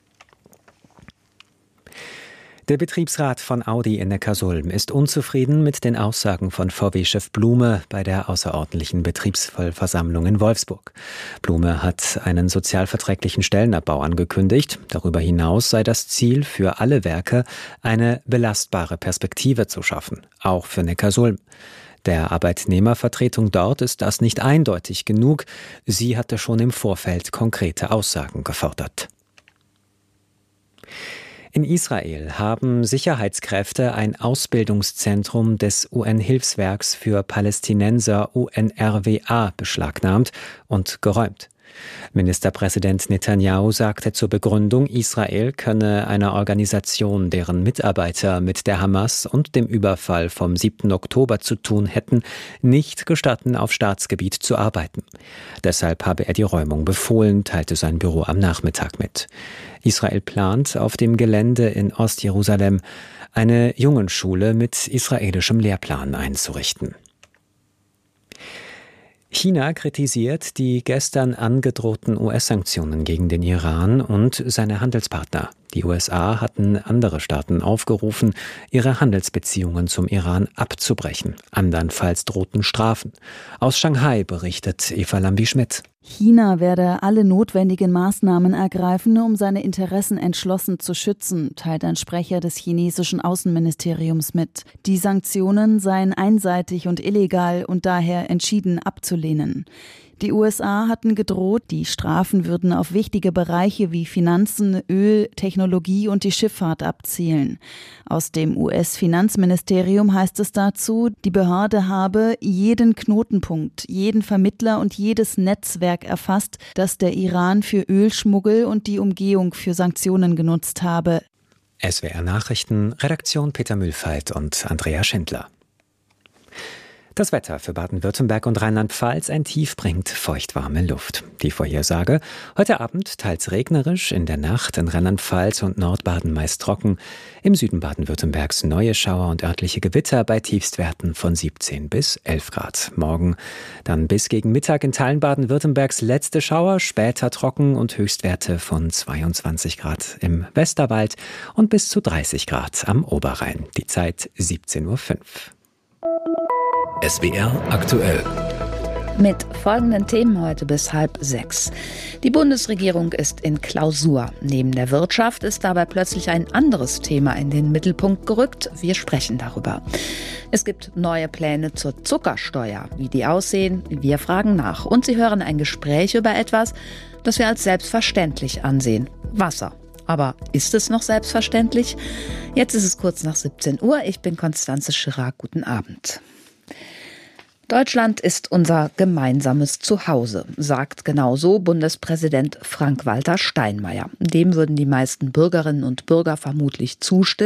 Der Betriebsrat von Audi in Neckarsulm ist unzufrieden mit den Aussagen von V W-Chef Blume bei der außerordentlichen Betriebsvollversammlung in Wolfsburg. Blume hat einen sozialverträglichen Stellenabbau angekündigt. Darüber hinaus sei das Ziel für alle Werke, eine belastbare Perspektive zu schaffen, auch für Neckarsulm. Der Arbeitnehmervertretung dort ist das nicht eindeutig genug. Sie hatte schon im Vorfeld konkrete Aussagen gefordert. In Israel haben Sicherheitskräfte ein Ausbildungszentrum des U N-Hilfswerks für Palästinenser U N R W A beschlagnahmt und geräumt. Ministerpräsident Netanyahu sagte zur Begründung, Israel könne einer Organisation, deren Mitarbeiter mit der Hamas und dem Überfall vom siebten Oktober zu tun hätten, nicht gestatten, auf Staatsgebiet zu arbeiten. Deshalb habe er die Räumung befohlen, teilte sein Büro am Nachmittag mit. Israel plant auf dem Gelände in Ostjerusalem eine Jungenschule mit israelischem Lehrplan einzurichten. China kritisiert die gestern angedrohten U S-Sanktionen gegen den Iran und seine Handelspartner. Die U S A hatten andere Staaten aufgerufen, ihre Handelsbeziehungen zum Iran abzubrechen. Andernfalls drohten Strafen. Aus Shanghai berichtet Eva Lambi-Schmidt. China werde alle notwendigen Maßnahmen ergreifen, um seine Interessen entschlossen zu schützen, teilt ein Sprecher des chinesischen Außenministeriums mit. Die Sanktionen seien einseitig und illegal und daher entschieden abzulehnen. Die U S A hatten gedroht, die Strafen würden auf wichtige Bereiche wie Finanzen, Öl, Technologie und die Schifffahrt abzielen. Aus dem U S-Finanzministerium heißt es dazu, die Behörde habe jeden Knotenpunkt, jeden Vermittler und jedes Netzwerk erfasst, das der Iran für Ölschmuggel und die Umgehung für Sanktionen genutzt habe. S W R Nachrichten, Redaktion Peter Mühlfeit und Andrea Schindler. Das Wetter für Baden-Württemberg und Rheinland-Pfalz: ein Tief bringt feuchtwarme Luft. Die Vorhersage: heute Abend teils regnerisch, in der Nacht in Rheinland-Pfalz und Nordbaden meist trocken, im Süden Baden-Württembergs neue Schauer und örtliche Gewitter bei Tiefstwerten von siebzehn bis elf Grad. Morgen dann bis gegen Mittag in Teilen Baden-Württembergs letzte Schauer, später trocken und Höchstwerte von zweiundzwanzig Grad im Westerwald und bis zu dreißig Grad am Oberrhein. Die Zeit siebzehn Uhr fünf. S W R aktuell. Mit folgenden Themen heute bis halb sechs. Die Bundesregierung ist in Klausur. Neben der Wirtschaft ist dabei plötzlich ein anderes Thema in den Mittelpunkt gerückt. Wir sprechen darüber. Es gibt neue Pläne zur Zuckersteuer. Wie die aussehen, wir fragen nach. Und Sie hören ein Gespräch über etwas, das wir als selbstverständlich ansehen: Wasser. Aber ist es noch selbstverständlich? Jetzt ist es kurz nach siebzehn Uhr. Ich bin Constanze Schirra. Guten Abend. Deutschland ist unser gemeinsames Zuhause, sagt genauso Bundespräsident Frank-Walter Steinmeier. Dem würden die meisten Bürgerinnen und Bürger vermutlich zustimmen.